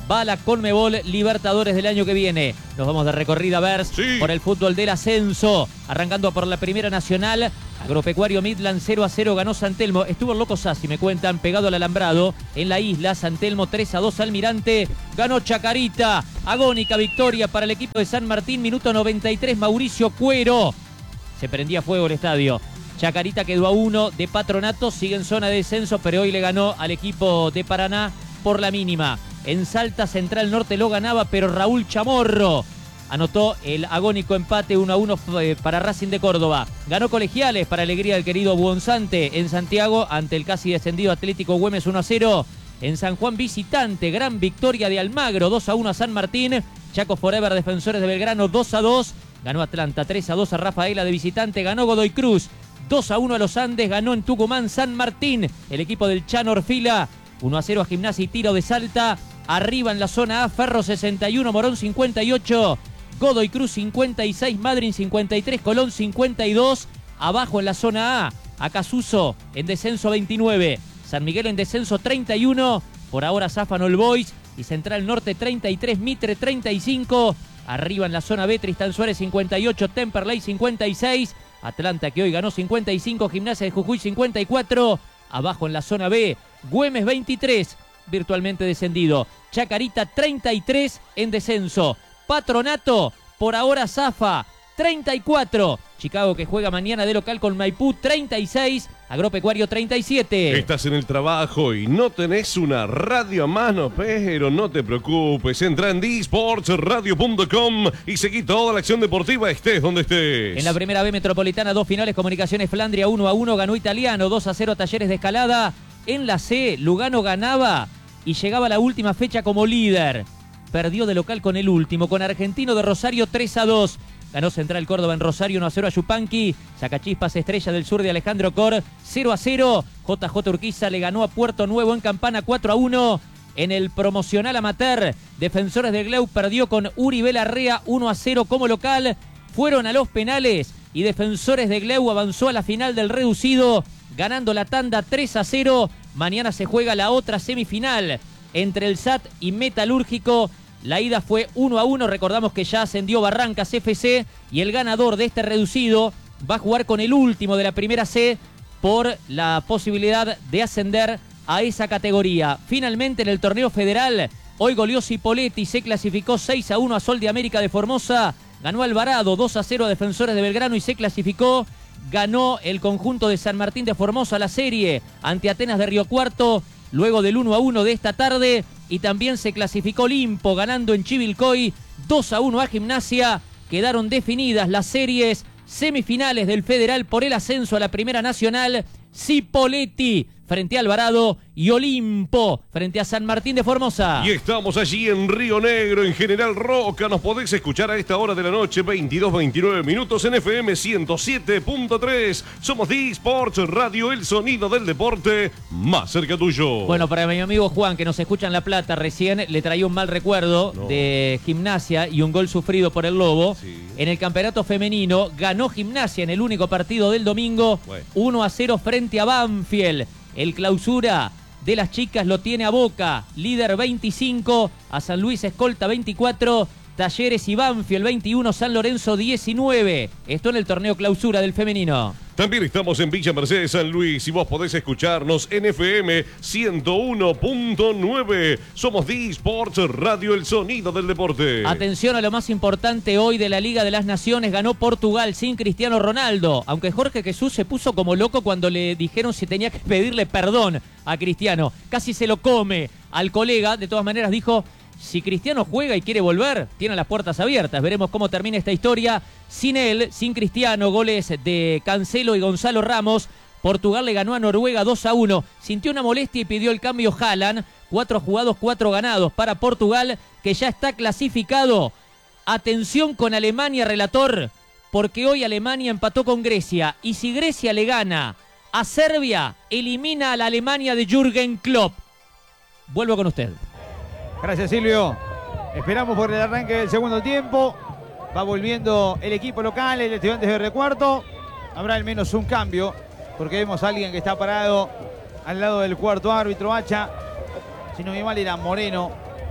E: va a la Conmebol Libertadores del año que viene. Nos vamos de recorrida, Vers,
B: sí.
E: por el fútbol del ascenso. Arrancando por la Primera Nacional, Agropecuario Midland cero a cero ganó San Telmo. Estuvo el Loco Sassi, me cuentan, pegado al alambrado. En la isla, San Telmo tres a dos Almirante. Ganó Chacarita. Agónica victoria para el equipo de San Martín. Minuto noventa y tres, Mauricio Cuero. Se prendía fuego el estadio. Chacarita quedó a uno de Patronato. Sigue en zona de descenso, pero hoy le ganó al equipo de Paraná por la mínima. En Salta, Central Norte lo ganaba, pero Raúl Chamorro anotó el agónico empate uno a uno para Racing de Córdoba. Ganó Colegiales para alegría del querido Buonzante en Santiago ante el casi descendido Atlético Güemes uno a cero. En San Juan visitante, gran victoria de Almagro dos a uno a San Martín. Chaco Forever, Defensores de Belgrano dos a dos. Ganó Atlanta tres a dos a Rafaela de visitante. Ganó Godoy Cruz dos a uno a los Andes. Ganó en Tucumán San Martín, el equipo del Chano Orfila. uno a cero a Gimnasia y Tiro de Salta. Arriba en la zona A, Ferro sesenta y uno, Morón cincuenta y ocho, Godoy Cruz cincuenta y seis, Madryn cincuenta y tres, Colón cincuenta y dos. Abajo en la zona A, Acasuso en descenso veintinueve, San Miguel en descenso treinta y uno. Por ahora zafan All Boys y Central Norte treinta y tres, Mitre treinta y cinco. Arriba en la zona B, Tristán Suárez cincuenta y ocho, Temperley cincuenta y seis. Atlanta, que hoy ganó cincuenta y cinco, Gimnasia de Jujuy cincuenta y cuatro. Abajo en la zona B, Güemes veintitrés, virtualmente descendido. Chacarita treinta y tres en descenso. Patronato, por ahora zafa, treinta y cuatro. Chicago, que juega mañana de local con Maipú, treinta y seis. Agropecuario treinta y siete.
B: Estás en el trabajo y no tenés una radio a mano, pero no te preocupes. Entra en d sports radio punto com y seguí toda la acción deportiva, estés donde estés.
E: En la primera B Metropolitana, dos finales, Comunicaciones Flandria uno a uno, ganó Italiano, dos a cero Talleres de Escalada. En la C, Lugano ganaba y llegaba a la última fecha como líder. Perdió de local con el último, con Argentino de Rosario tres a dos. Ganó Central Córdoba en Rosario uno a cero a Yupanqui. Sacachispas Estrella del Sur de Alejandro Cor cero a cero. J J Urquiza le ganó a Puerto Nuevo en Campana cuatro a uno. En el promocional amateur, Defensores del Gleu perdió con Uribe Larrea uno a cero como local. Fueron a los penales y Defensores de Gleu avanzó a la final del reducido, ganando la tanda tres a cero. Mañana se juega la otra semifinal entre el S A T y Metalúrgico. La ida fue uno a uno, recordamos que ya ascendió Barrancas F C y el ganador de este reducido va a jugar con el último de la primera C por la posibilidad de ascender a esa categoría. Finalmente en el torneo federal, hoy goleó Cipolletti, se clasificó seis a uno a Sol de América de Formosa, ganó Alvarado dos a cero a Defensores de Belgrano y se clasificó. Ganó el conjunto de San Martín de Formosa la serie ante Atenas de Río Cuarto, luego del uno a uno de esta tarde. Y también se clasificó Olimpo, ganando en Chivilcoy dos a uno a Gimnasia. Quedaron definidas las series semifinales del Federal por el ascenso a la Primera Nacional. Cipolletti frente a Alvarado y Olimpo frente a San Martín de Formosa.
B: Y estamos allí en Río Negro, en General Roca. Nos podés escuchar a esta hora de la noche, veintidós veintinueve minutos en F M ciento siete punto tres. Somos D Sports Radio, el sonido del deporte más cerca tuyo.
E: Bueno, para mi amigo Juan, que nos escucha en La Plata recién, le traía un mal recuerdo no. de Gimnasia y un gol sufrido por el Lobo. Sí. En el campeonato femenino ganó Gimnasia en el único partido del domingo, bueno. uno a cero frente a Banfield. El clausura de las chicas lo tiene a Boca, líder veinticinco, a San Luis escolta veinticuatro, Talleres y Banfield veintiuno, San Lorenzo diecinueve. Esto en el torneo clausura del femenino.
B: También estamos en Villa Mercedes, San Luis, y vos podés escucharnos en F M ciento uno punto nueve. Somos D Sports Radio, el sonido del deporte.
E: Atención a lo más importante hoy de la Liga de las Naciones. Ganó Portugal sin Cristiano Ronaldo, aunque Jorge Jesús se puso como loco cuando le dijeron si tenía que pedirle perdón a Cristiano. Casi se lo come al colega. De todas maneras dijo: si Cristiano juega y quiere volver, tiene las puertas abiertas. Veremos cómo termina esta historia. Sin él, sin Cristiano, goles de Cancelo y Gonzalo Ramos. Portugal le ganó a Noruega dos a uno. Sintió una molestia y pidió el cambio Haaland. Cuatro jugados, cuatro ganados para Portugal, que ya está clasificado. Atención con Alemania, relator, porque hoy Alemania empató con Grecia. Y si Grecia le gana a Serbia, elimina a la Alemania de Jürgen Klopp. Vuelvo con usted.
A: Gracias, Silvio. Esperamos por el arranque del segundo tiempo. Va volviendo el equipo local, el Estudiantes de Recuarto. Habrá al menos un cambio, porque vemos a alguien que está parado al lado del cuarto árbitro, Hacha. Si no me mal, era Moreno,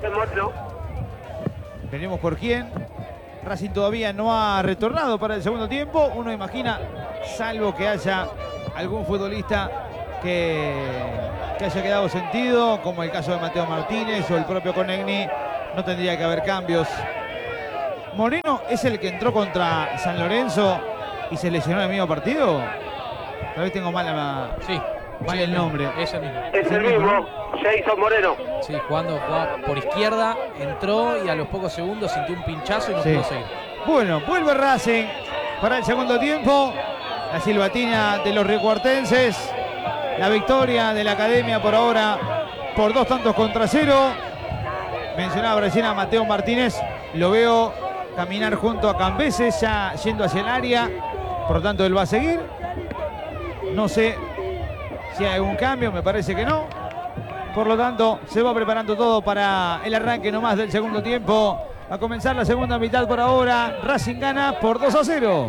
A: Veremos por quién. Racing todavía no ha retornado para el segundo tiempo. Uno imagina, salvo que haya algún futbolista que, que haya quedado sentido, como el caso de Mateo Martínez o el propio Conegni, no tendría que haber cambios. Moreno es el que entró contra San Lorenzo y se lesionó en el mismo partido. Tal vez tengo mal, la,
D: sí,
A: mal
D: sí,
A: el nombre.
D: Es el mismo.
C: Es el mismo, Jason Moreno.
D: Sí, jugando, jugaba por izquierda, entró y a los pocos segundos sintió un pinchazo y no
A: Sí.
D: pudo seguir.
A: Bueno, vuelve Racing para el segundo tiempo. La silbatina de los riocuartenses. La victoria de la Academia por ahora por dos tantos contra cero. Mencionaba recién a Mateo Martínez. Lo veo caminar junto a Cambeses, ya yendo hacia el área. Por lo tanto, él va a seguir. No sé si hay algún cambio, me parece que no. Por lo tanto, se va preparando todo para el arranque nomás del segundo tiempo. Va a comenzar la segunda mitad por ahora. Racing gana por dos a cero.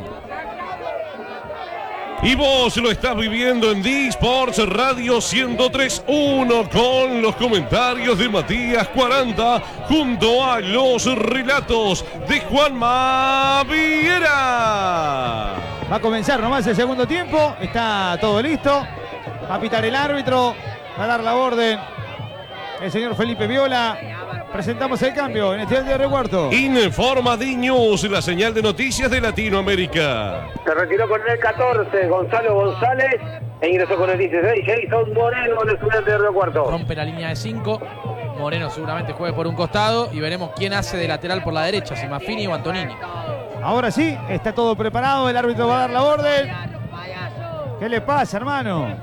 B: Y vos lo estás viviendo en D-Sports Radio ciento tres punto uno con los comentarios de Matías cuarenta junto a los relatos de Juanma Viera.
A: Va a comenzar nomás el segundo tiempo. Está todo listo. Va a pitar el árbitro. Va a dar la orden el señor Felipe Viola. Presentamos el cambio en el Estadio de Recuarto.
B: Informa D-News, la señal de noticias de Latinoamérica.
C: Se retiró con el catorce Gonzalo González e ingresó con el dieciséis Jason Moreno, el estudiante de Río Cuarto.
D: Rompe la línea de cinco. Moreno seguramente juegue por un costado y veremos quién hace de lateral por la derecha, si Maffini o Antonini.
A: Ahora sí, está todo preparado. El árbitro va a dar la orden. ¿Qué le pasa, hermano?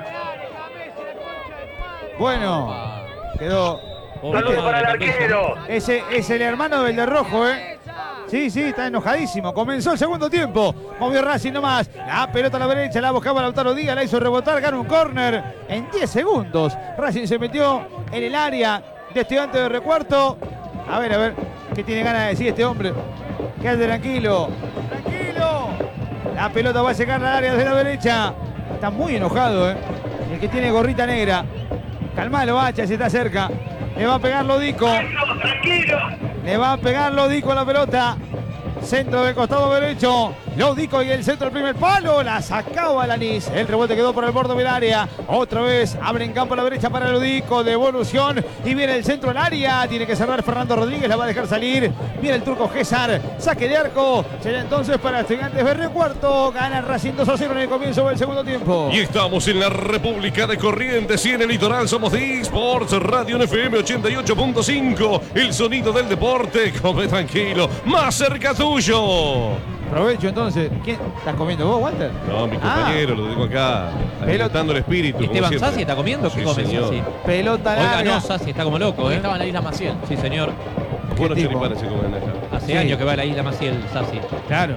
A: Bueno, quedó.
C: Saludos para el arquero.
A: Ese es el hermano del de rojo, ¿eh? Sí, sí, está enojadísimo. Comenzó el segundo tiempo. Movió Racing nomás. La pelota a la derecha, la buscaba Lautaro Díaz, la hizo rebotar, gana un córner en diez segundos. Racing se metió en el área de Estudiantes de Recuarto. A ver, a ver, ¿qué tiene ganas de decir este hombre? Quédate tranquilo. Tranquilo. La pelota va a llegar al área de la derecha. Está muy enojado, ¿eh? El que tiene gorrita negra. Calmalo, Bacha, si está cerca. Le va a pegar Lodico.
C: Tranquilo.
A: Le va a pegar Lodico a la pelota. Centro del costado derecho. Lodico y el centro del primer palo. La sacaba Alanis. El rebote quedó por el borde del área. Otra vez abre en campo a la derecha para Lodico. Devolución. Y viene el centro del área. Tiene que cerrar Fernando Rodríguez. La va a dejar salir. Viene el turco César. Saque de arco. Será entonces para Estudiantes de Río Cuarto. Gana Racing dos a cero en el comienzo del segundo tiempo.
B: Y estamos en la República de Corrientes y en el litoral somos D-Sports Radio en F M ochenta y ocho punto cinco. El sonido del deporte. Come tranquilo. Más cerca tuyo.
A: Provecho entonces. ¿Quién? ¿Estás comiendo vos, Walter?
B: No, mi compañero, ah. Lo digo acá. Alimentando el espíritu.
E: Esteban Sassi está comiendo. ¿Qué
B: sí,
E: come Sassi?
A: Pelota larga.
E: Oiga, no, Sassi está como loco, ¿eh?
D: Estaba en la isla Maciel.
E: Sí, señor.
B: Buenos choripanes se comen allá.
E: Hace
A: sí.
E: años que va a la isla Maciel, Sassi.
A: Claro.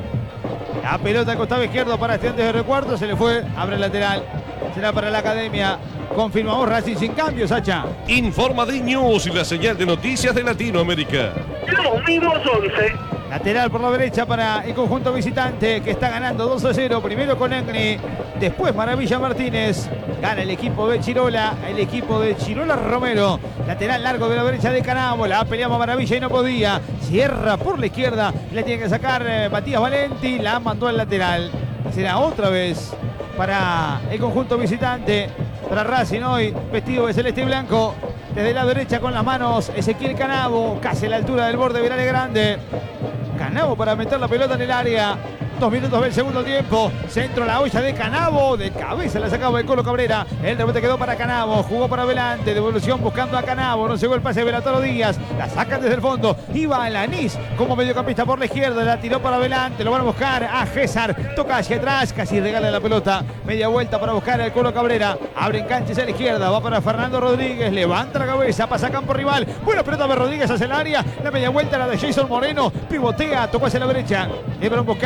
A: La pelota al costado izquierdo para Estudiantes de Recuarto. Se le fue. Abre el lateral. Será para la Academia. Confirmamos Racing sin cambio, Sacha.
B: Informa D-News y la señal de noticias de Latinoamérica.
C: Los mismos once.
A: Lateral por la derecha para el conjunto visitante que está ganando dos a cero. Primero con Egni, después Maravilla Martínez. Gana el equipo de Chirola, el equipo de Chirola Romero. Lateral largo de la derecha de Canamo. La peleaba Maravilla y no podía. Cierra por la izquierda. Le tiene que sacar eh, Matías Valenti. La mandó al lateral. Será otra vez para el conjunto visitante. Para Racing hoy, vestido de celeste y blanco. Desde la derecha con las manos, Ezequiel Canavo, casi a la altura del borde del área grande. Canavo para meter la pelota en el área. Dos minutos del segundo tiempo. Centro la olla de Canavo. De cabeza la sacaba el Colo Cabrera. El rebote quedó para Canavo. Jugó para adelante. Devolución buscando a Canavo. No llegó el pase de Lautaro Díaz. La sacan desde el fondo. Iba Alanis como mediocampista por la izquierda. La tiró para adelante. Lo van a buscar a César. Toca hacia atrás. Casi regala la pelota. Media vuelta para buscar al Colo Cabrera. Abre en cancha hacia la izquierda. Va para Fernando Rodríguez. Levanta la cabeza. Pasa a campo rival. Buena pelota de Rodríguez hacia el área. La media vuelta la de Jason Moreno. Pivotea. Tocó hacia la derecha. Lebron buscando la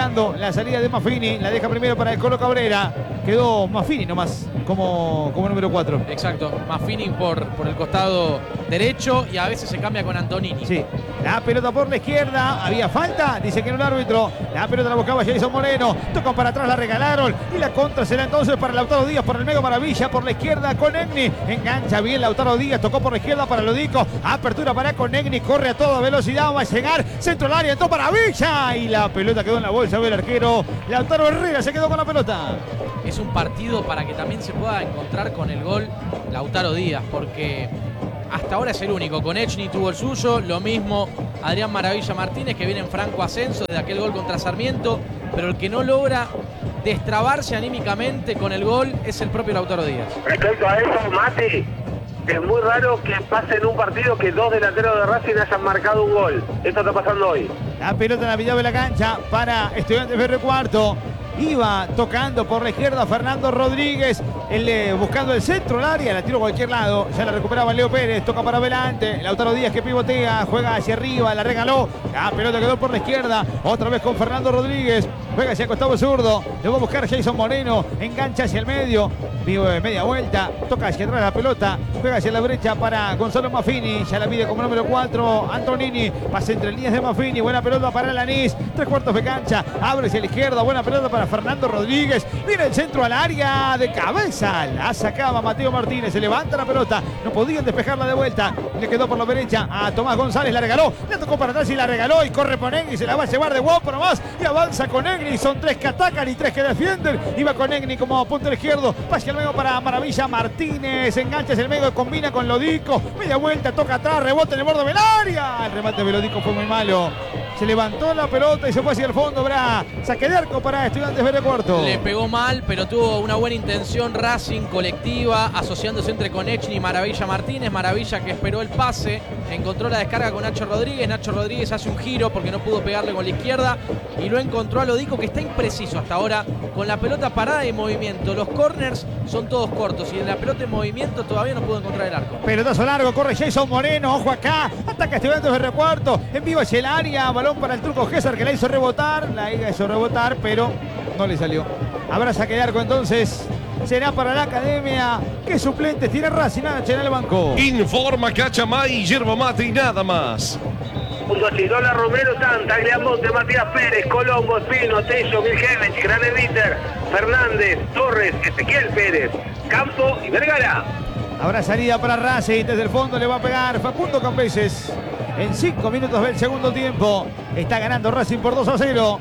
A: la salida de Maffini. La deja primero para el Colo Cabrera. Quedó Maffini nomás como, como número cuatro.
D: Exacto. Maffini por, por el costado derecho y a veces se cambia con Antonini.
A: Sí. La pelota por la izquierda. Había falta. Dice que no el árbitro. La pelota la buscaba Jason Moreno. Tocan para atrás, la regalaron. Y la contra será entonces para Lautaro Díaz por el medio. Maravilla por la izquierda con Egni. Engancha bien Lautaro Díaz. Tocó por la izquierda para Lodico. Apertura para Conegni. Corre a toda velocidad. Va a llegar. Centro al área. Entró Maravilla. Y la pelota quedó en la bolsa del arquero. Lautaro Herrera se quedó con la pelota.
D: Es un partido para que también se pueda encontrar con el gol Lautaro Díaz, porque hasta ahora es el único. Con Echny tuvo el suyo, lo mismo Adrián Maravilla Martínez, que viene en franco ascenso desde aquel gol contra Sarmiento, pero el que no logra destrabarse anímicamente con el gol es el propio Lautaro Díaz.
C: Respecto a eso, Mati, es muy raro que pase en un partido que dos delanteros de Racing hayan marcado un gol. Esto está pasando hoy.
A: La pelota en la mitad de la cancha para Estudiantes Ferro Cuarto. Iba tocando por la izquierda Fernando Rodríguez, el, eh, buscando el centro del área, la tiró a cualquier lado, ya la recuperaba Leo Pérez, toca para adelante, Lautaro Díaz que pivotea, juega hacia arriba, la regaló, la pelota quedó por la izquierda, otra vez con Fernando Rodríguez, juega hacia costado zurdo, le va a buscar Jason Moreno, engancha hacia el medio, vivo de media vuelta, toca hacia atrás la pelota, juega hacia la derecha para Gonzalo Maffini, ya la pide como número cuatro, Antonini, pasa entre líneas de Maffini, buena pelota para Lanís, tres cuartos de cancha, abre hacia la izquierda, buena pelota para Fernando Rodríguez, viene el centro al área de cabeza, la sacaba Mateo Martínez, se levanta la pelota, no podían despejarla de vuelta, le quedó por la derecha a Tomás González, la regaló, le tocó para atrás y la regaló y corre por Egni, se la va a llevar de guapo nomás y avanza con Egni, son tres que atacan y tres que defienden, iba con Egni como puntero izquierdo, pasa el medio para Maravilla Martínez, engancha hacia el medio, combina con Lodico, media vuelta, toca atrás, rebota en el borde del área, el remate de Lodico fue muy malo, se levantó la pelota y se fue hacia el fondo, Bra, saque de arco para Estudiantes Verde Cuarto.
D: Le pegó mal, pero tuvo una buena intención Racing colectiva, asociándose entre Conechny y Maravilla Martínez. Maravilla que esperó el pase, encontró la descarga con Nacho Rodríguez. Nacho Rodríguez hace un giro porque no pudo pegarle con la izquierda y lo encontró a Lodico, que está impreciso hasta ahora con la pelota parada en movimiento. Los corners son todos cortos y en la pelota en movimiento todavía no pudo encontrar el arco.
A: Pelotazo largo, corre Jason Moreno, ojo acá, ataca Estudiantes Verde Cuarto, en vivo hacia el área, balón para el Turco Gésar que la hizo rebotar, la hizo rebotar, pero no le salió. Habrá saque de arco entonces. Será para la academia. ¿Qué suplentes tiene Racing en el banco?
B: Informa Cachamay, yerba mate y nada más.
C: Junto a Chirola Romero, Tan, Tagliamonte, Matías Pérez, Colombo, Espino, Tello, Milgevich, Graneviter, Fernández, Torres, Ezequiel Pérez, Campo y Vergara.
A: Habrá salida para Racing. Desde el fondo le va a pegar Facundo Cambeses. En cinco minutos del segundo tiempo. Está ganando Racing por dos a cero.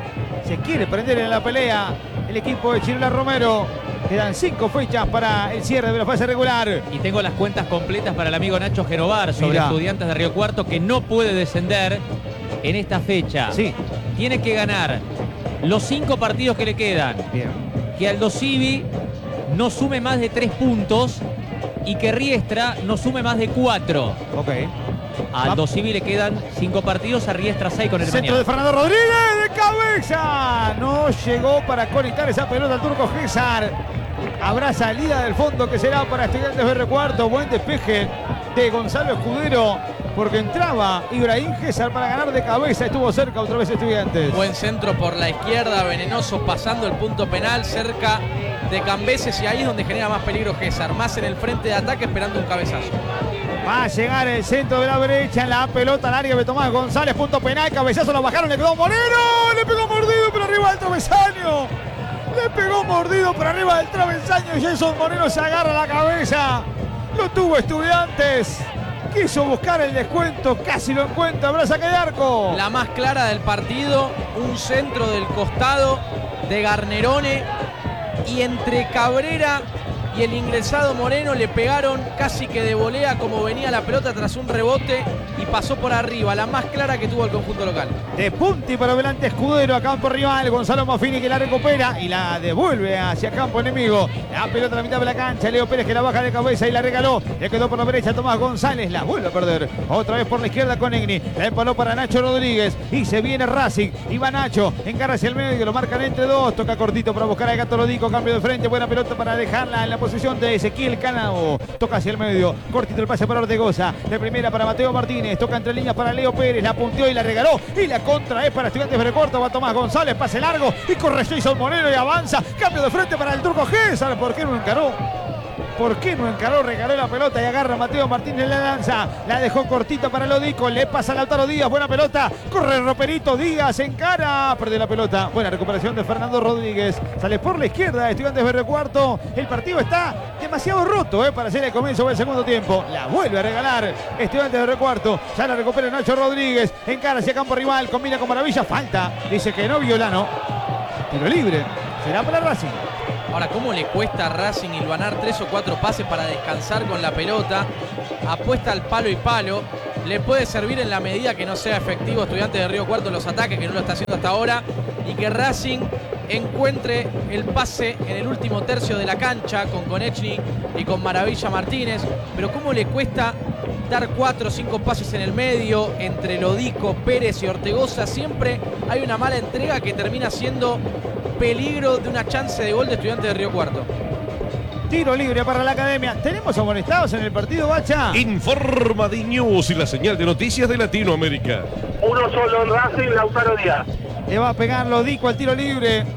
A: Se quiere prender en la pelea el equipo de Chirola Romero. Quedan cinco fechas para el cierre de la fase regular.
E: Y tengo las cuentas completas para el amigo Nacho Genovar sobre
A: Mirá.
E: Estudiantes de Río Cuarto, que no puede descender en esta fecha.
A: Sí.
E: Tiene que ganar los cinco partidos que le quedan.
A: Bien.
E: Que Aldo Civi no sume más de tres puntos y que Riestra no sume más de cuatro.
A: Ok.
E: A Aldo Civi le quedan cinco partidos, a Riestra seis con el
A: Centro
E: mañana.
A: de Fernando Rodríguez de cabeza. No llegó para conectar esa pelota al Turco Gésar. Habrá salida del fondo que será para Estudiantes Verde Cuarto. Buen despeje de Gonzalo Escudero porque entraba Ibrahim Gésar para ganar de cabeza. Estuvo cerca otra vez Estudiantes.
D: Buen centro por la izquierda, venenoso pasando el punto penal cerca de Cambeses y ahí es donde genera más peligro Gésar. Más en el frente de ataque esperando un cabezazo.
A: Va a llegar el centro de la derecha, en la pelota al área de Tomás González, punto penal, cabezazo, lo bajaron, le quedó Moreno, le pegó mordido por arriba del travesaño, le pegó mordido por arriba del travesaño, Jason Moreno se agarra la cabeza, lo tuvo Estudiantes, quiso buscar el descuento, casi lo encuentra, habrá saque de arco.
D: La más clara del partido, un centro del costado de Garnerone y entre Cabrera y el ingresado Moreno le pegaron casi que de volea como venía la pelota tras un rebote y pasó por arriba, la más clara que tuvo el conjunto local.
A: De punti para adelante Escudero a campo rival, Gonzalo Maffini que la recupera y la devuelve hacia campo enemigo. La pelota a la mitad de la cancha, Leo Pérez que la baja de cabeza y la regaló, le quedó por la derecha Tomás González, la vuelve a perder. Otra vez por la izquierda con Egni, la empaló para Nacho Rodríguez y se viene Racing, y va Nacho, encara hacia el medio, lo marcan entre dos, toca cortito para buscar a Gato Lodico, cambio de frente, buena pelota para dejarla en la posesión de Ezequiel Canao. Toca hacia el medio. Cortito el pase para Ortegoza. De primera para Mateo Martínez. Toca entre líneas para Leo Pérez. La punteó y la regaló. Y la contra es para Estudiantes de Recuarto. Va Tomás González. Pase largo. Y corre Jason Moreno y avanza. Cambio de frente para el turco César. ¿Por qué no encaró? ¿Por qué no encaró? Regaló la pelota y agarra Mateo Martínez la lanza. La dejó cortita para Lodico. Le pasa a Lautaro Díaz. Buena pelota. Corre Roperito Díaz. Encara. Perdió la pelota. Buena recuperación de Fernando Rodríguez. Sale por la izquierda. Estudiantes de Cuarto. El partido está demasiado roto eh, para hacer el comienzo del segundo tiempo. La vuelve a regalar Estudiantes de Cuarto. Ya la recupera Nacho Rodríguez. Encara hacia campo rival. Combina con maravilla. Falta. Dice que no, Violano. Tiro libre. Será para Racing.
D: Ahora, ¿cómo le cuesta a Racing hilvanar tres o cuatro pases para descansar con la pelota? Apuesta al palo y palo. Le puede servir en la medida que no sea efectivo Estudiantes de Río Cuarto los ataques, que no lo está haciendo hasta ahora. Y que Racing encuentre el pase en el último tercio de la cancha con Konechny y con Maravilla Martínez. Pero ¿cómo le cuesta dar cuatro o cinco pases en el medio entre Lodico, Pérez y Ortegoza? Siempre hay una mala entrega que termina siendo peligro de una chance de gol de Estudiantes de Río Cuarto.
A: Tiro libre para la Academia. ¿Tenemos amonestados en el partido, Bacha?
B: Informa D News y la señal de noticias de Latinoamérica.
C: Uno solo en Racing, Lautaro Díaz.
A: Le va a pegar Lodico al tiro libre.